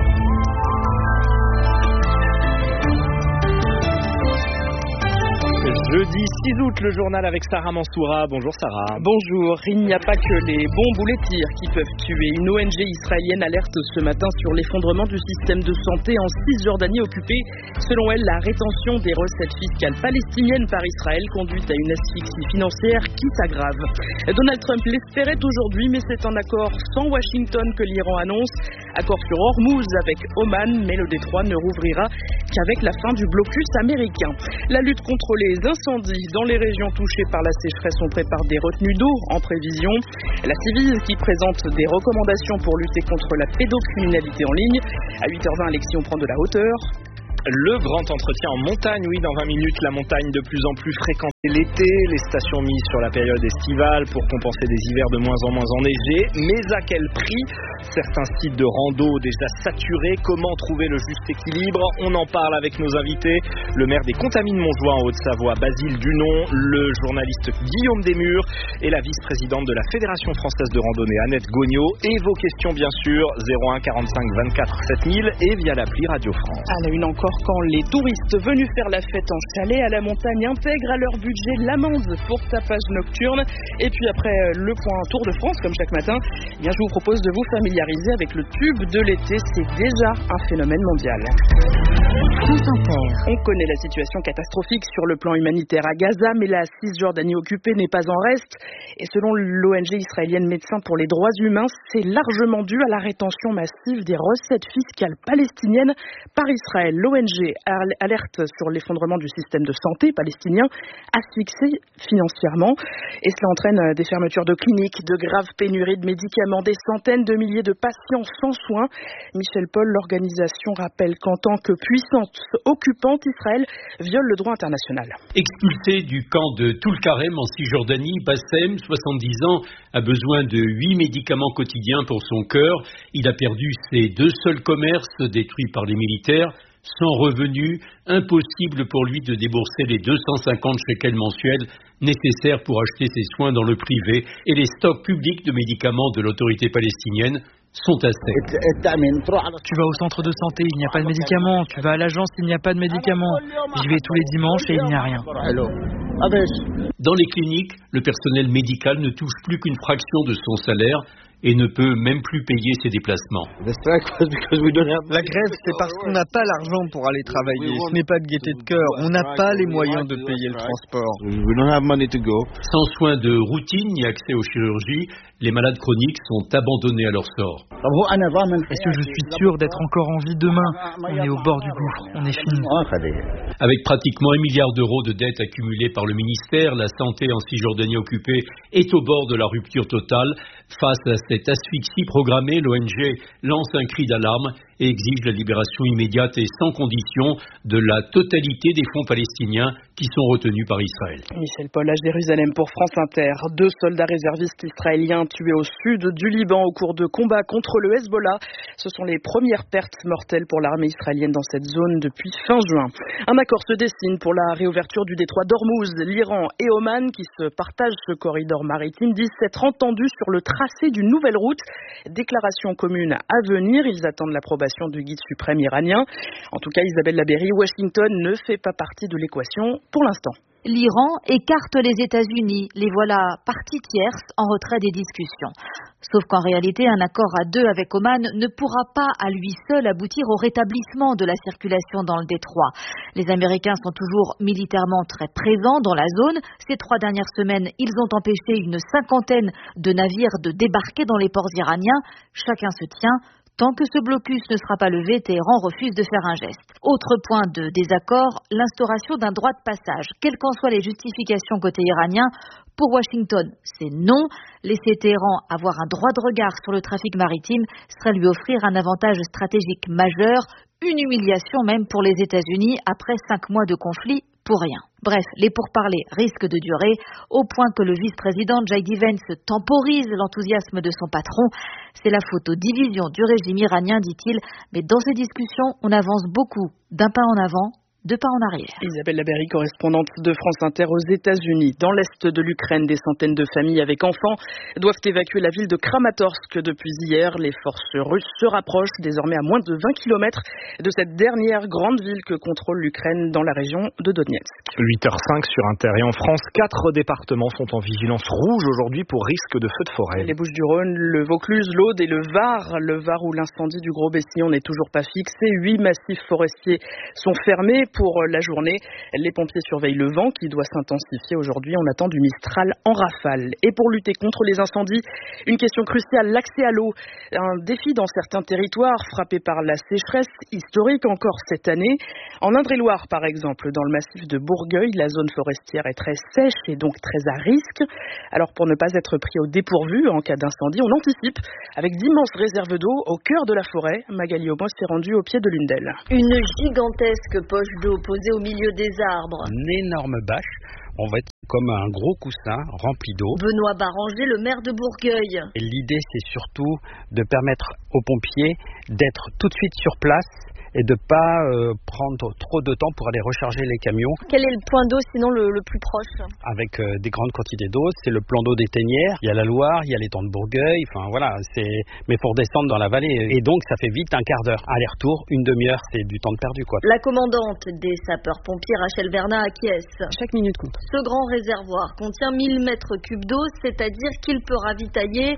Jeudi 6 août, le journal avec Sarah Mansoura. Bonjour Sarah. Bonjour. Il n'y a pas que les bombes ou les tirs qui peuvent tuer. Une ONG israélienne alerte ce matin sur l'effondrement du système de santé en Cisjordanie occupée. Selon elle, la rétention des recettes fiscales palestiniennes par Israël conduit à une asphyxie financière qui s'aggrave. Donald Trump l'espérait aujourd'hui, mais c'est un accord sans Washington que l'Iran annonce. Accord sur Hormuz avec Oman, mais le détroit ne rouvrira qu'avec la fin du blocus américain. La lutte contre les incendies dans les régions touchées par la sécheresse, on prépare des retenues d'eau en prévision. La Civise qui présente des recommandations pour lutter contre la pédocriminalité en ligne. À 8h20, Alexis, on prend de la hauteur. Le grand entretien en montagne, oui, dans 20 minutes, la montagne de plus en plus fréquentée l'été, les stations mises sur la période estivale pour compenser des hivers de moins en moins enneigés, mais à quel prix? certains sites de rando déjà saturés. Comment trouver le juste équilibre? On en parle avec nos invités. Le maire des Contamines-Montjoie en Haute-Savoie, Basile Dunon, le journaliste Guillaume Desmurs et la vice-présidente de la Fédération française de randonnée, Annette Gognaud. Et vos questions, bien sûr, 01 45 24 7000 et via l'appli Radio France. À la une encore, quand les touristes venus faire la fête en chalet à la montagne intègrent à leur budget l'amende pour tapage nocturne. Et puis après le point Tour de France, comme chaque matin, je vous propose de vous familiariser avec le tube de l'été. C'est déjà un phénomène mondial. On connaît la situation catastrophique sur le plan humanitaire à Gaza, mais la Cisjordanie occupée n'est pas en reste. Et selon l'ONG israélienne Médecins pour les droits humains, c'est largement dû à la rétention massive des recettes fiscales palestiniennes par Israël. L'ONG alerte sur l'effondrement du système de santé palestinien, asphyxié financièrement. Et cela entraîne des fermetures de cliniques, de graves pénuries de médicaments, des centaines de milliers de patients sans soins. Michel Paul, l'organisation rappelle qu'en tant que puissante occupante, Israël viole le droit international. Expulsé du camp de Toul-Karem en Cisjordanie, Bassem, 70 ans, a besoin de 8 médicaments quotidiens pour son cœur. Il a perdu ses 2 seuls commerces détruits par les militaires. Sans revenu, impossible pour lui de débourser les 250 shekels mensuels nécessaires pour acheter ses soins dans le privé, et les stocks publics de médicaments de l'autorité palestinienne sont à sec. Tu vas au centre de santé, il n'y a pas de médicaments. Tu vas à l'agence, il n'y a pas de médicaments. J'y vais tous les dimanches et il n'y a rien. Dans les cliniques, le personnel médical ne touche plus qu'une fraction de son salaire et ne peut même plus payer ses déplacements. La grève, c'est parce qu'on n'a pas l'argent pour aller travailler. Ce n'est pas de gaieté de cœur. On n'a pas les moyens de payer le transport. Sans soins de routine ni accès aux chirurgies, les malades chroniques sont abandonnés à leur sort. Est-ce que je suis sûr d'être encore en vie demain? On est au bord du gouffre, on est fini. Avec pratiquement 1 milliard d'euros de dettes accumulées par le ministère, la santé en Cisjordanie occupée est au bord de la rupture totale. Face à cette asphyxie programmée, l'ONG lance un cri d'alarme et exige la libération immédiate et sans condition de la totalité des fonds palestiniens qui sont retenus par Israël. Michel Paul à Jérusalem pour France Inter. 2 soldats réservistes israéliens tués au sud du Liban au cours de combats contre le Hezbollah. Ce sont les premières pertes mortelles pour l'armée israélienne dans cette zone depuis fin juin. Un accord se dessine pour la réouverture du détroit d'Ormuz. L'Iran et Oman, qui se partagent ce corridor maritime, disent s'être entendus sur le tracé d'une nouvelle route. Déclaration commune à venir. Ils attendent l'approbation du guide suprême iranien. En tout cas, Isabelle Labéry, Washington ne fait pas partie de l'équation pour l'instant. L'Iran écarte les États-Unis. Les voilà parties tierces en retrait des discussions. Sauf qu'en réalité, un accord à 2 avec Oman ne pourra pas à lui seul aboutir au rétablissement de la circulation dans le détroit. Les Américains sont toujours militairement très présents dans la zone. Ces 3 dernières semaines, ils ont empêché une 50aine de navires de débarquer dans les ports iraniens. Chacun se tient. Tant que ce blocus ne sera pas levé, Téhéran refuse de faire un geste. Autre point de désaccord, l'instauration d'un droit de passage. Quelles qu'en soient les justifications côté iranien, pour Washington, c'est non. Laisser Téhéran avoir un droit de regard sur le trafic maritime serait lui offrir un avantage stratégique majeur, une humiliation même pour les États-Unis après 5 mois de conflit pour rien. Bref, les pourparlers risquent de durer, au point que le vice-président J.D. Vance temporise l'enthousiasme de son patron. C'est la faute aux divisions du régime iranien, dit-il, mais dans ces discussions, on avance beaucoup, d'un pas en avant, 2 pas en arrière. Isabelle Labéry, correspondante de France Inter aux États-Unis. Dans l'est de l'Ukraine, des centaines de familles avec enfants doivent évacuer la ville de Kramatorsk depuis hier. Les forces russes se rapprochent désormais à moins de 20 km de cette dernière grande ville que contrôle l'Ukraine dans la région de Donetsk. 8h05 sur Inter. Et en France, 4 départements sont en vigilance rouge aujourd'hui pour risque de feu de forêt. Les Bouches-du-Rhône, le Vaucluse, l'Aude et le Var. Le Var où l'incendie du Gros Bessillon n'est toujours pas fixé. 8 massifs forestiers sont fermés pour la journée. Les pompiers surveillent le vent qui doit s'intensifier aujourd'hui. On attend du Mistral en rafale. Et pour lutter contre les incendies, une question cruciale, l'accès à l'eau. Un défi dans certains territoires frappés par la sécheresse historique encore cette année. En Indre-et-Loire, par exemple, dans le massif de Bourgueil, la zone forestière est très sèche et donc très à risque. Alors pour ne pas être pris au dépourvu en cas d'incendie, on anticipe avec d'immenses réserves d'eau au cœur de la forêt. Magali Aubin s'est rendue au pied de l'une d'elles. Une gigantesque poche d'eau posée au milieu des arbres. Une énorme bâche. On va être comme un gros coussin rempli d'eau. Benoît Baranger, le maire de Bourgueil. Et l'idée, c'est surtout de permettre aux pompiers d'être tout de suite sur place et de ne pas prendre trop de temps pour aller recharger les camions. Quel est le point d'eau sinon le plus proche? Avec des grandes quantités d'eau, c'est le plan d'eau des Ténières, il y a la Loire, il y a l'étang de Bourgueil, enfin voilà, mais pour descendre dans la vallée. Et donc ça fait vite un quart d'heure. Aller-retour, une demi-heure, c'est du temps de perdu quoi. La commandante des sapeurs-pompiers, Rachel Vernat, acquiesce. Chaque minute compte. Ce grand réservoir contient 1000 mètres cubes d'eau, c'est-à-dire qu'il peut ravitailler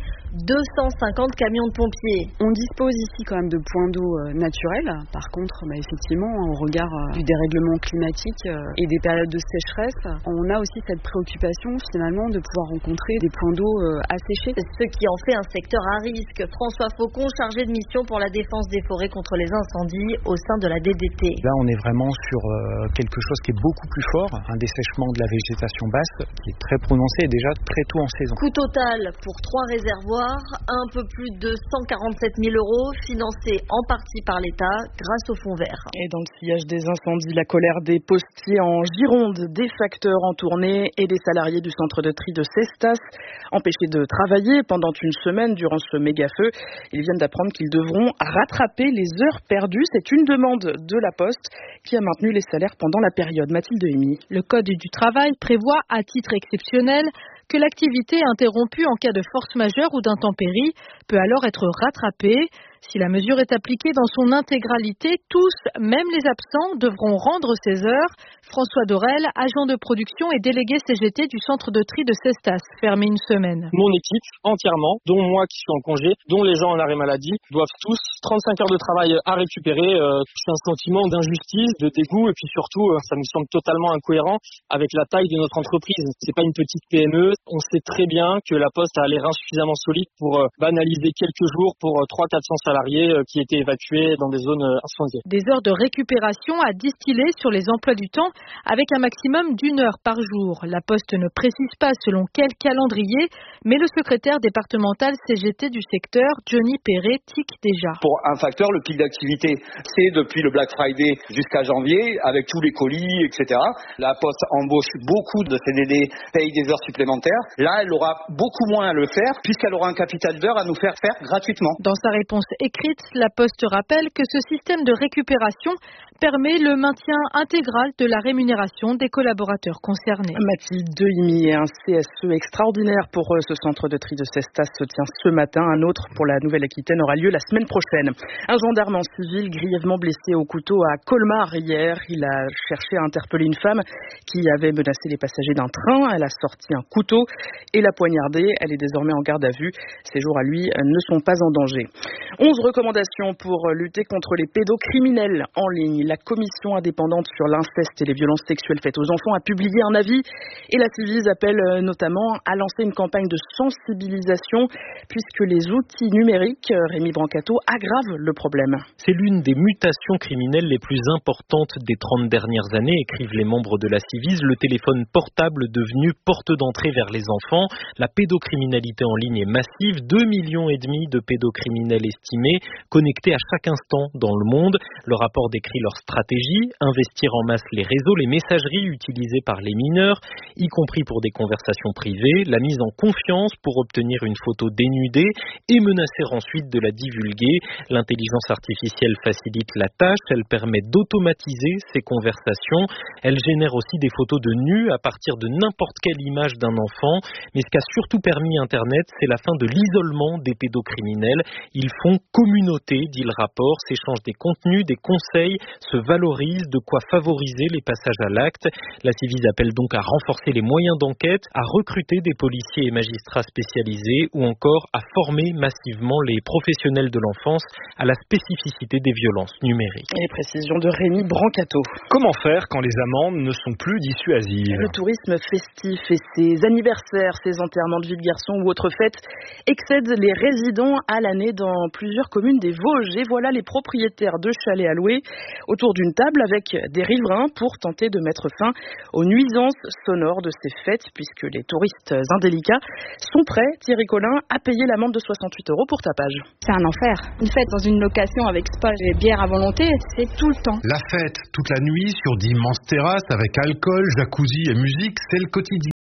250 camions de pompiers. On dispose ici quand même de points d'eau naturels. Par contre, effectivement, au regard du dérèglement climatique et des périodes de sécheresse, on a aussi cette préoccupation finalement de pouvoir rencontrer des points d'eau asséchés. Ce qui en fait un secteur à risque. François Faucon, chargé de mission pour la défense des forêts contre les incendies au sein de la DDT. Là, on est vraiment sur quelque chose qui est beaucoup plus fort, un dessèchement de la végétation basse qui est très prononcé et déjà très tôt en saison. Coût total pour 3 réservoirs, un peu plus de 147 000 €, financés en partie par l'État grâce au fond vert. Et dans le sillage des incendies, la colère des postiers en Gironde, des facteurs en tournée et des salariés du centre de tri de Cestas empêchés de travailler pendant une semaine durant ce méga-feu. Ils viennent d'apprendre qu'ils devront rattraper les heures perdues. C'est une demande de la Poste qui a maintenu les salaires pendant la période. Mathilde Hémy. Le Code du travail prévoit à titre exceptionnel que l'activité interrompue en cas de force majeure ou d'intempérie peut alors être rattrapée. Si la mesure est appliquée dans son intégralité, tous, même les absents, devront rendre ces heures. François Dorel, agent de production et délégué CGT du centre de tri de Cestas, fermé une semaine. Mon équipe, entièrement, dont moi qui suis en congé, dont les gens en arrêt maladie, doivent tous 35 heures de travail à récupérer. C'est un sentiment d'injustice, de dégoût, et puis surtout, ça nous semble totalement incohérent avec la taille de notre entreprise. C'est pas une petite PME. On sait très bien que la Poste a les reins suffisamment solides pour banaliser quelques jours pour 300-400 salariés qui étaient évacués dans des zones incendiées. Des heures de récupération à distiller sur les emplois du temps avec un maximum d'1 heure par jour. La Poste ne précise pas selon quel calendrier, mais le secrétaire départemental CGT du secteur, Johnny Perret, tique déjà. Pour un facteur, le pic d'activité, c'est depuis le Black Friday jusqu'à janvier, avec tous les colis, etc. La Poste embauche beaucoup de CDD, paye des heures supplémentaires. Là, elle aura beaucoup moins à le faire, puisqu'elle aura un capital d'heures à nous faire gratuitement. Dans sa réponse écrite, la Poste rappelle que ce système de récupération permet le maintien intégral de la rémunération des collaborateurs concernés. Mathilde Dehimi, un CSE extraordinaire pour ce centre de tri de Cestas se tient ce matin. Un autre pour la Nouvelle-Aquitaine aura lieu la semaine prochaine. Un gendarme en civil grièvement blessé au couteau à Colmar hier. Il a cherché à interpeller une femme qui avait menacé les passagers d'un train. Elle a sorti un couteau et l'a poignardée. Elle est désormais en garde à vue. Ses jours à lui ne sont pas en danger. 11 recommandations pour lutter contre les pédocriminels en ligne. La commission indépendante sur l'inceste et les violences sexuelles faites aux enfants a publié un avis et la Civise appelle notamment à lancer une campagne de sensibilisation puisque les outils numériques, Rémi Brancato, aggravent le problème. C'est l'une des mutations criminelles les plus importantes des 30 dernières années, écrivent les membres de la Civise. Le téléphone portable devenu porte d'entrée vers les enfants. La pédocriminalité en ligne est massive. 2,5 millions de pédocriminels estimés, connectés à chaque instant dans le monde. Le rapport décrit leur stratégie, investir en masse les réseaux, les messageries utilisées par les mineurs, y compris pour des conversations privées, la mise en confiance pour obtenir une photo dénudée et menacer ensuite de la divulguer. L'intelligence artificielle facilite la tâche, elle permet d'automatiser ces conversations, elle génère aussi des photos de nus à partir de n'importe quelle image d'un enfant, mais ce qu'a surtout permis Internet, c'est la fin de l'isolement des pédocriminels. Ils font communauté, dit le rapport, s'échangent des contenus, des conseils, se valorisent, de quoi favoriser les passages à l'acte. La Civise appelle donc à renforcer les moyens d'enquête, à recruter des policiers et magistrats spécialisés ou encore à former massivement les professionnels de l'enfance à la spécificité des violences numériques. Et les précisions de Rémi Brancato. Comment faire quand les amendes ne sont plus dissuasives ? Le tourisme festif et ses anniversaires, ses enterrements de vie de garçon ou autres fêtes excèdent les résidents à l'année dans plusieurs communes des Vosges. Et voilà les propriétaires de chalets à louer autour d'une table avec des riverains pour tenter de mettre fin aux nuisances sonores de ces fêtes puisque les touristes indélicats sont prêts, Thierry Collin, à payer l'amende de 68 € pour tapage. C'est un enfer. Une fête dans une location avec spa et bière à volonté, c'est tout le temps. La fête toute la nuit sur d'immenses terrasses avec alcool, jacuzzi et musique, c'est le quotidien.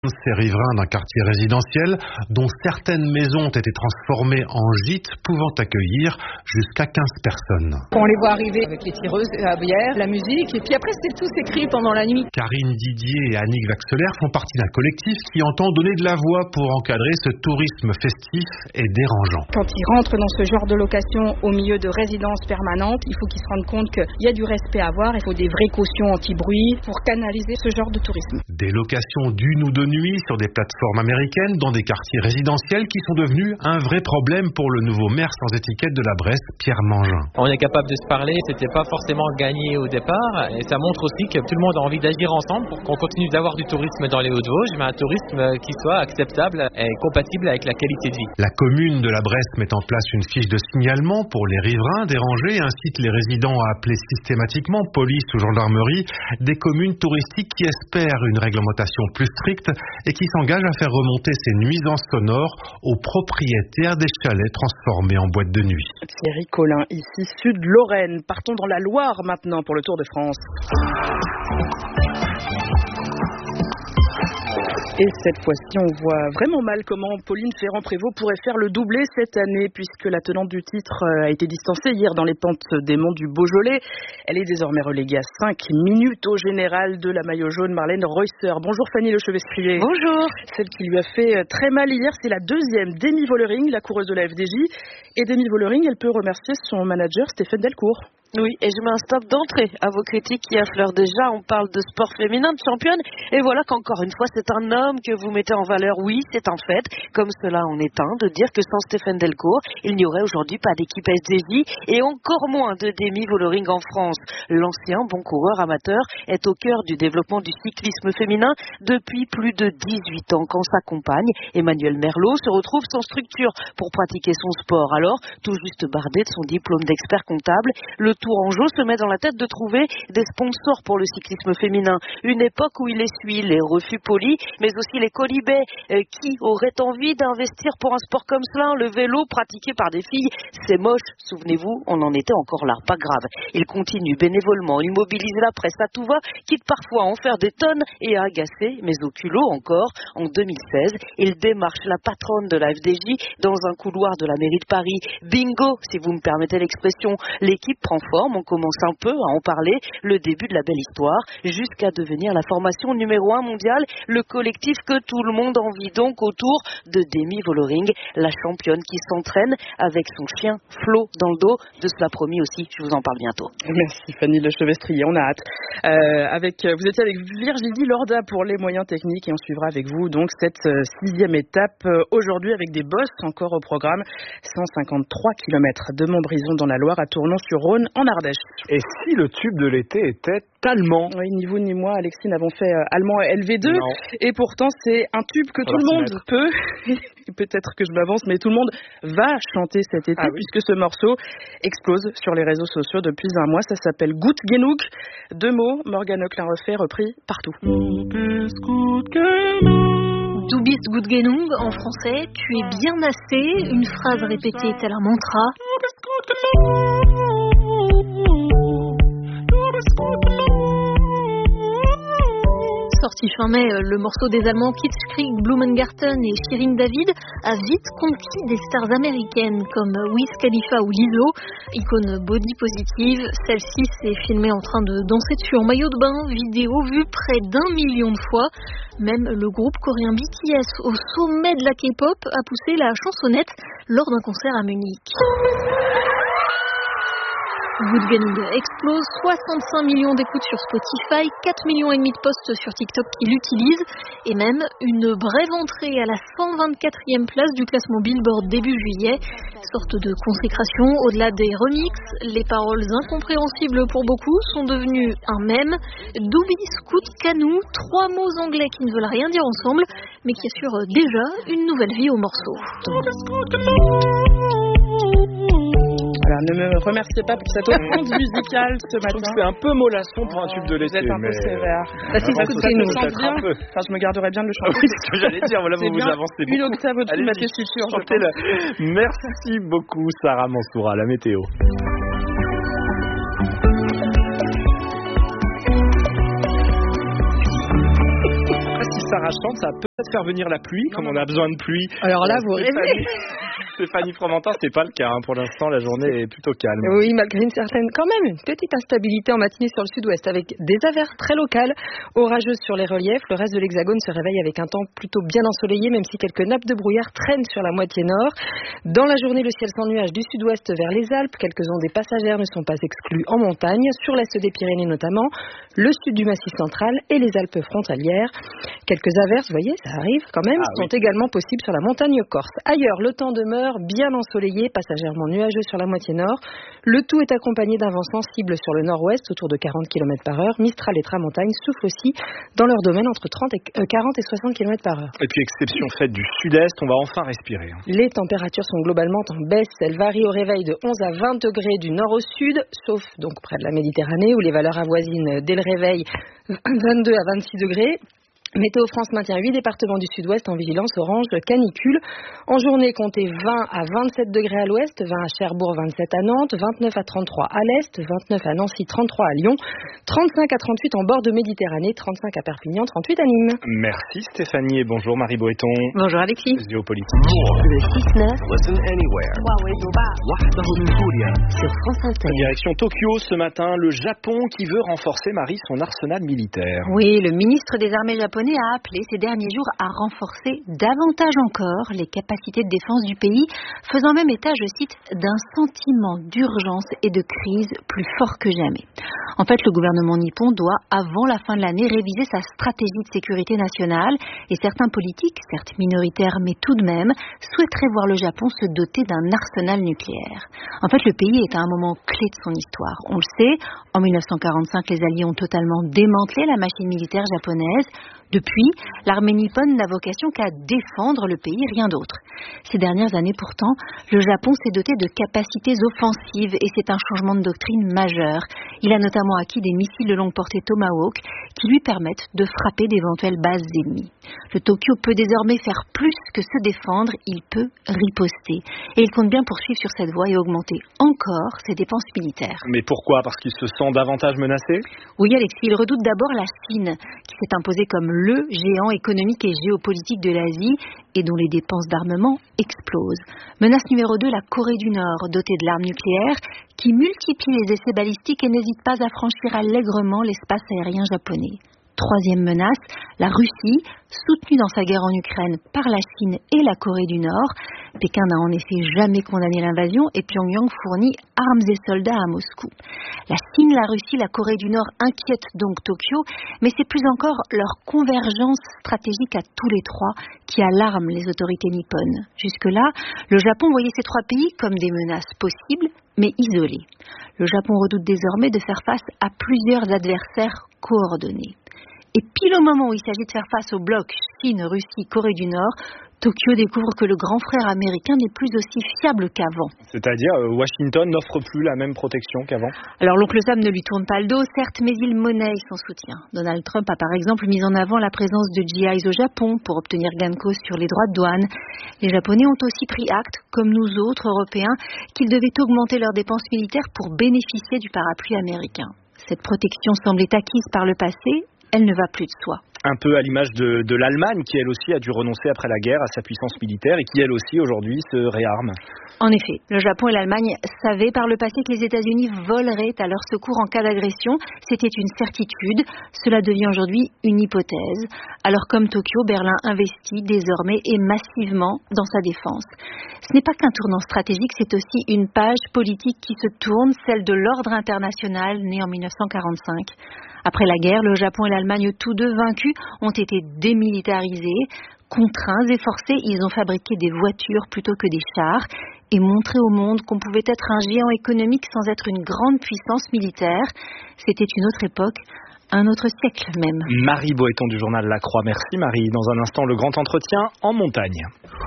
Ces riverains d'un quartier résidentiel dont certaines maisons ont été transformées en gîtes pouvant accueillir jusqu'à 15 personnes. On les voit arriver avec les tireuses à bière, la musique, et puis après c'est tous écrit pendant la nuit. Karine Didier et Annick Vaxelaire font partie d'un collectif qui entend donner de la voix pour encadrer ce tourisme festif et dérangeant. Quand ils rentrent dans ce genre de location au milieu de résidences permanentes, il faut qu'ils se rendent compte qu'il y a du respect à avoir, il faut des vraies cautions anti-bruit pour canaliser ce genre de tourisme. Des locations d'une ou deux nuits sur des plateformes américaines dans des quartiers résidentiels qui sont devenus un vrai problème pour le nouveau maire sans étiquette de la Bresse, Pierre Mangin. On est capable de se parler, c'était pas forcément gagné au départ et ça montre aussi que tout le monde a envie d'agir ensemble pour qu'on continue d'avoir du tourisme dans les Hauts-de-Vosges, mais un tourisme qui soit acceptable et compatible avec la qualité de vie. La commune de la Bresse met en place une fiche de signalement pour les riverains dérangés et incite les résidents à appeler systématiquement police ou gendarmerie des communes touristiques qui espèrent une réglementation plus stricte et qui s'engagent à faire remonter ces nuisances sonores aux propriétaires des chalets transformés en boîtes de nuit. Thierry Collin, ici Sud-Lorraine. Partons dans la Loire maintenant pour le Tour de France. Et cette fois-ci, on voit vraiment mal comment Pauline Ferrand-Prévot pourrait faire le doublé cette année, puisque la tenante du titre a été distancée hier dans les pentes des monts du Beaujolais. Elle est désormais reléguée à 5 minutes au général de la maillot jaune, Marlène Reusser. Bonjour Fanny Lechevestrier. Bonjour. Celle qui lui a fait très mal hier, c'est la deuxième Demi Vollering, la coureuse de la FDJ. Et Demi Vollering, elle peut remercier son manager Stéphane Delcourt. Oui, et je mets un stop d'entrée à vos critiques qui affleurent déjà. On parle de sport féminin, de championne, et voilà qu'encore une fois, c'est un homme que vous mettez en valeur. Oui, c'est un fait, comme cela en est un, de dire que sans Stéphane Delcourt, il n'y aurait aujourd'hui pas d'équipe SDJ, et encore moins de Demi Vollering en France. L'ancien bon coureur amateur est au cœur du développement du cyclisme féminin depuis plus de 18 ans, quand sa compagne, Emmanuelle Merlot, se retrouve sans structure pour pratiquer son sport. Alors, tout juste bardé de son diplôme d'expert comptable, le Tourangeau se met dans la tête de trouver des sponsors pour le cyclisme féminin. Une époque où il essuie les refus polis, mais aussi les colibets. Qui aurait envie d'investir pour un sport comme cela? Le vélo pratiqué par des filles, c'est moche. Souvenez-vous, on en était encore là. Pas grave. Il continue bénévolement. Il mobilise la presse à tout va, quitte parfois à en faire des tonnes et à agacer, mais au culot encore. En 2016, il démarche la patronne de la FDJ dans un couloir de la mairie de Paris. Bingo, si vous me permettez l'expression. L'équipe prend forme, on commence un peu à en parler, le début de la belle histoire, jusqu'à devenir la formation numéro 1 mondiale, le collectif que tout le monde envie donc autour de Demi Vollering, la championne qui s'entraîne avec son chien Flo dans le dos. De cela promis aussi, je vous en parle bientôt. Merci Fanny Lechevestrier, on a hâte. Vous étiez avec Virginie Lorda pour les moyens techniques et on suivra avec vous donc cette 6e étape aujourd'hui avec des bosses encore au programme. 153 km de Montbrison dans la Loire à Tournon-sur-Rhône en Ardèche. Et si le tube de l'été était allemand? Oui, ni vous ni moi, Alexis, n'avons fait allemand LV2. Non. Et pourtant, c'est un tube que tout le monde peut. Peut-être que je m'avance, mais tout le monde va chanter cet été puisque ce morceau explose sur les réseaux sociaux depuis un mois. Ça s'appelle Gut Genug. 2 mots, Morgane Klein-Refait, repris partout. Du bist gut genug, en français, tu es bien assez, une phrase répétée tel un mantra. Sorti fin mai, le morceau des Allemands Kitschkrieg, Blumengarten et Shirin David a vite conquis des stars américaines comme Wiz Khalifa ou Lizzo. Icône body positive, celle-ci s'est filmée en train de danser dessus en maillot de bain, vidéo vue près d'1 million de fois. Même le groupe coréen BTS, au sommet de la K-pop, a poussé la chansonnette lors d'un concert à Munich. Gut Genug explose, 65 millions d'écoutes sur Spotify, 4,5 millions de posts sur TikTok qui l'utilisent, et même une brève entrée à la 124e place du classement Billboard début juillet. Sorte de consécration au-delà des remixes, les paroles incompréhensibles pour beaucoup sont devenues un mème. Du bist gut genug, 3 mots anglais qui ne veulent rien dire ensemble, mais qui assurent déjà une nouvelle vie au morceau. Voilà, ne me remerciez pas pour cette offense musicale ce matin. C'est un peu mollasson pour un tube de l'été. Vous êtes un peu sévère. C'est ce que nous chante bien. Enfin, je me garderai bien de le chanter. Oui, c'est ce que j'allais dire. Voilà, vous vous avancez beaucoup. Une octave au-dessus de ma tessiture. Merci beaucoup, Sarah Mansoura, la météo. Si Sarah chante, ça peut peut-être faire venir la pluie, comme on a besoin de pluie. Alors là, vous rêvez. Stéphanie Fromentin, c'est pas le cas. Pour l'instant, la journée est plutôt calme. Oui, malgré quand même une petite instabilité en matinée sur le sud-ouest, avec des averses très locales, orageuses sur les reliefs. Le reste de l'Hexagone se réveille avec un temps plutôt bien ensoleillé, même si quelques nappes de brouillard traînent sur la moitié nord. Dans la journée, le ciel sans nuages du sud-ouest vers les Alpes. Quelques ondées passagères ne sont pas exclues en montagne, sur l'est des Pyrénées notamment, le sud du Massif central et les Alpes frontalières. Quelques averses, vous voyez, ça arrive quand même, sont également possibles sur la montagne corse. Ailleurs, le temps demeure bien ensoleillé, passagèrement nuageux sur la moitié nord. Le tout est accompagné d'un vent sensible sur le nord-ouest, autour de 40 km/h. Mistral et tramontagne soufflent aussi dans leur domaine entre 40 et 60 km/h. Et puis, exception faite du sud-est, on va enfin respirer. Les températures sont globalement en baisse. Elles varient au réveil de 11 à 20 degrés du nord au sud, sauf donc près de la Méditerranée, où les valeurs avoisinent dès le réveil 22 à 26 degrés. Météo France maintient 8 départements du sud-ouest en vigilance orange canicule. En journée, comptez 20 à 27 degrés à l'ouest, 20 à Cherbourg, 27 à Nantes, 29 à 33 à l'est, 29 à Nancy, 33 à Lyon, 35 à 38 en bord de Méditerranée, 35 à Perpignan, 38 à Nîmes. Merci Stéphanie et bonjour Marie Boéton. Bonjour Alexis. Géopolitique. Le 6-9. Listen anywhere. Sur France Inter. Direction Tokyo ce matin, le Japon qui veut renforcer, Marie, son arsenal militaire. Oui, le ministre des Armées japonais a appelé ces derniers jours à renforcer davantage encore les capacités de défense du pays, faisant même état, je cite, d'un sentiment d'urgence et de crise plus fort que jamais. En fait, le gouvernement nippon doit, avant la fin de l'année, réviser sa stratégie de sécurité nationale et certains politiques, certes minoritaires mais tout de même, souhaiteraient voir le Japon se doter d'un arsenal nucléaire. En fait, le pays est à un moment clé de son histoire. On le sait, en 1945, les Alliés ont totalement démantelé la machine militaire japonaise. Depuis, l'armée nippone n'a vocation qu'à défendre le pays, rien d'autre. Ces dernières années pourtant, le Japon s'est doté de capacités offensives et c'est un changement de doctrine majeur. Il a notamment acquis des missiles de longue portée Tomahawk qui lui permettent de frapper d'éventuelles bases ennemies. Le Tokyo peut désormais faire plus que se défendre, il peut riposter. Et il compte bien poursuivre sur cette voie et augmenter encore ses dépenses militaires. Mais pourquoi ? Parce qu'il se sent davantage menacé ? Oui Alexis, il redoute d'abord la Chine, qui s'est imposée comme le géant économique et géopolitique de l'Asie et dont les dépenses d'armement explosent. Menace numéro 2, la Corée du Nord, dotée de l'arme nucléaire, qui multiplie les essais balistiques et n'hésite pas à franchir allègrement l'espace aérien japonais. Troisième menace, la Russie, soutenue dans sa guerre en Ukraine par la Chine et la Corée du Nord. Pékin n'a en effet jamais condamné l'invasion et Pyongyang fournit armes et soldats à Moscou. La Chine, la Russie, la Corée du Nord inquiètent donc Tokyo, mais c'est plus encore leur convergence stratégique à tous les trois qui alarme les autorités nippones. Jusque-là, le Japon voyait ces trois pays comme des menaces possibles, mais isolées. Le Japon redoute désormais de faire face à plusieurs adversaires coordonnés. Et pile au moment où il s'agit de faire face au bloc Chine, Russie, Corée du Nord, Tokyo découvre que le grand frère américain n'est plus aussi fiable qu'avant. C'est-à-dire, Washington n'offre plus la même protection qu'avant ? Alors l'oncle Sam ne lui tourne pas le dos, certes, mais il monnaie son soutien. Donald Trump a par exemple mis en avant la présence de GIs au Japon pour obtenir gain de cause sur les droits de douane. Les Japonais ont aussi pris acte, comme nous autres Européens, qu'ils devaient augmenter leurs dépenses militaires pour bénéficier du parapluie américain. Cette protection semblait acquise par le passé, elle ne va plus de soi. Un peu à l'image de l'Allemagne qui elle aussi a dû renoncer après la guerre à sa puissance militaire et qui elle aussi aujourd'hui se réarme. En effet, le Japon et l'Allemagne savaient par le passé que les États-Unis voleraient à leur secours en cas d'agression. C'était une certitude, cela devient aujourd'hui une hypothèse. Alors comme Tokyo, Berlin investit désormais et massivement dans sa défense. Ce n'est pas qu'un tournant stratégique, c'est aussi une page politique qui se tourne, celle de l'ordre international né en 1945. Après la guerre, le Japon et l'Allemagne, tous deux vaincus, ont été démilitarisés. Contraints et forcés, ils ont fabriqué des voitures plutôt que des chars et montré au monde qu'on pouvait être un géant économique sans être une grande puissance militaire. C'était une autre époque, un autre siècle même. Marie Boéton du journal La Croix. Merci Marie. Dans un instant, le grand entretien en montagne.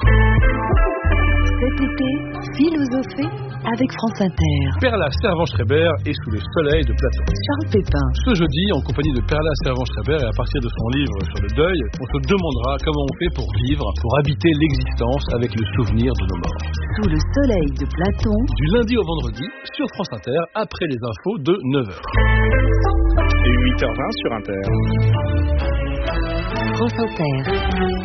Cet été, philosophée avec France Inter. Perla Servan-Schreiber est sous le soleil de Platon. Charles Pépin. Ce jeudi, en compagnie de Perla Servan-Schreiber et à partir de son livre sur le deuil, on se demandera comment on fait pour vivre, pour habiter l'existence avec le souvenir de nos morts. Sous le soleil de Platon. Du lundi au vendredi, sur France Inter, après les infos de 9h. Et 8h20 sur Inter. France Inter.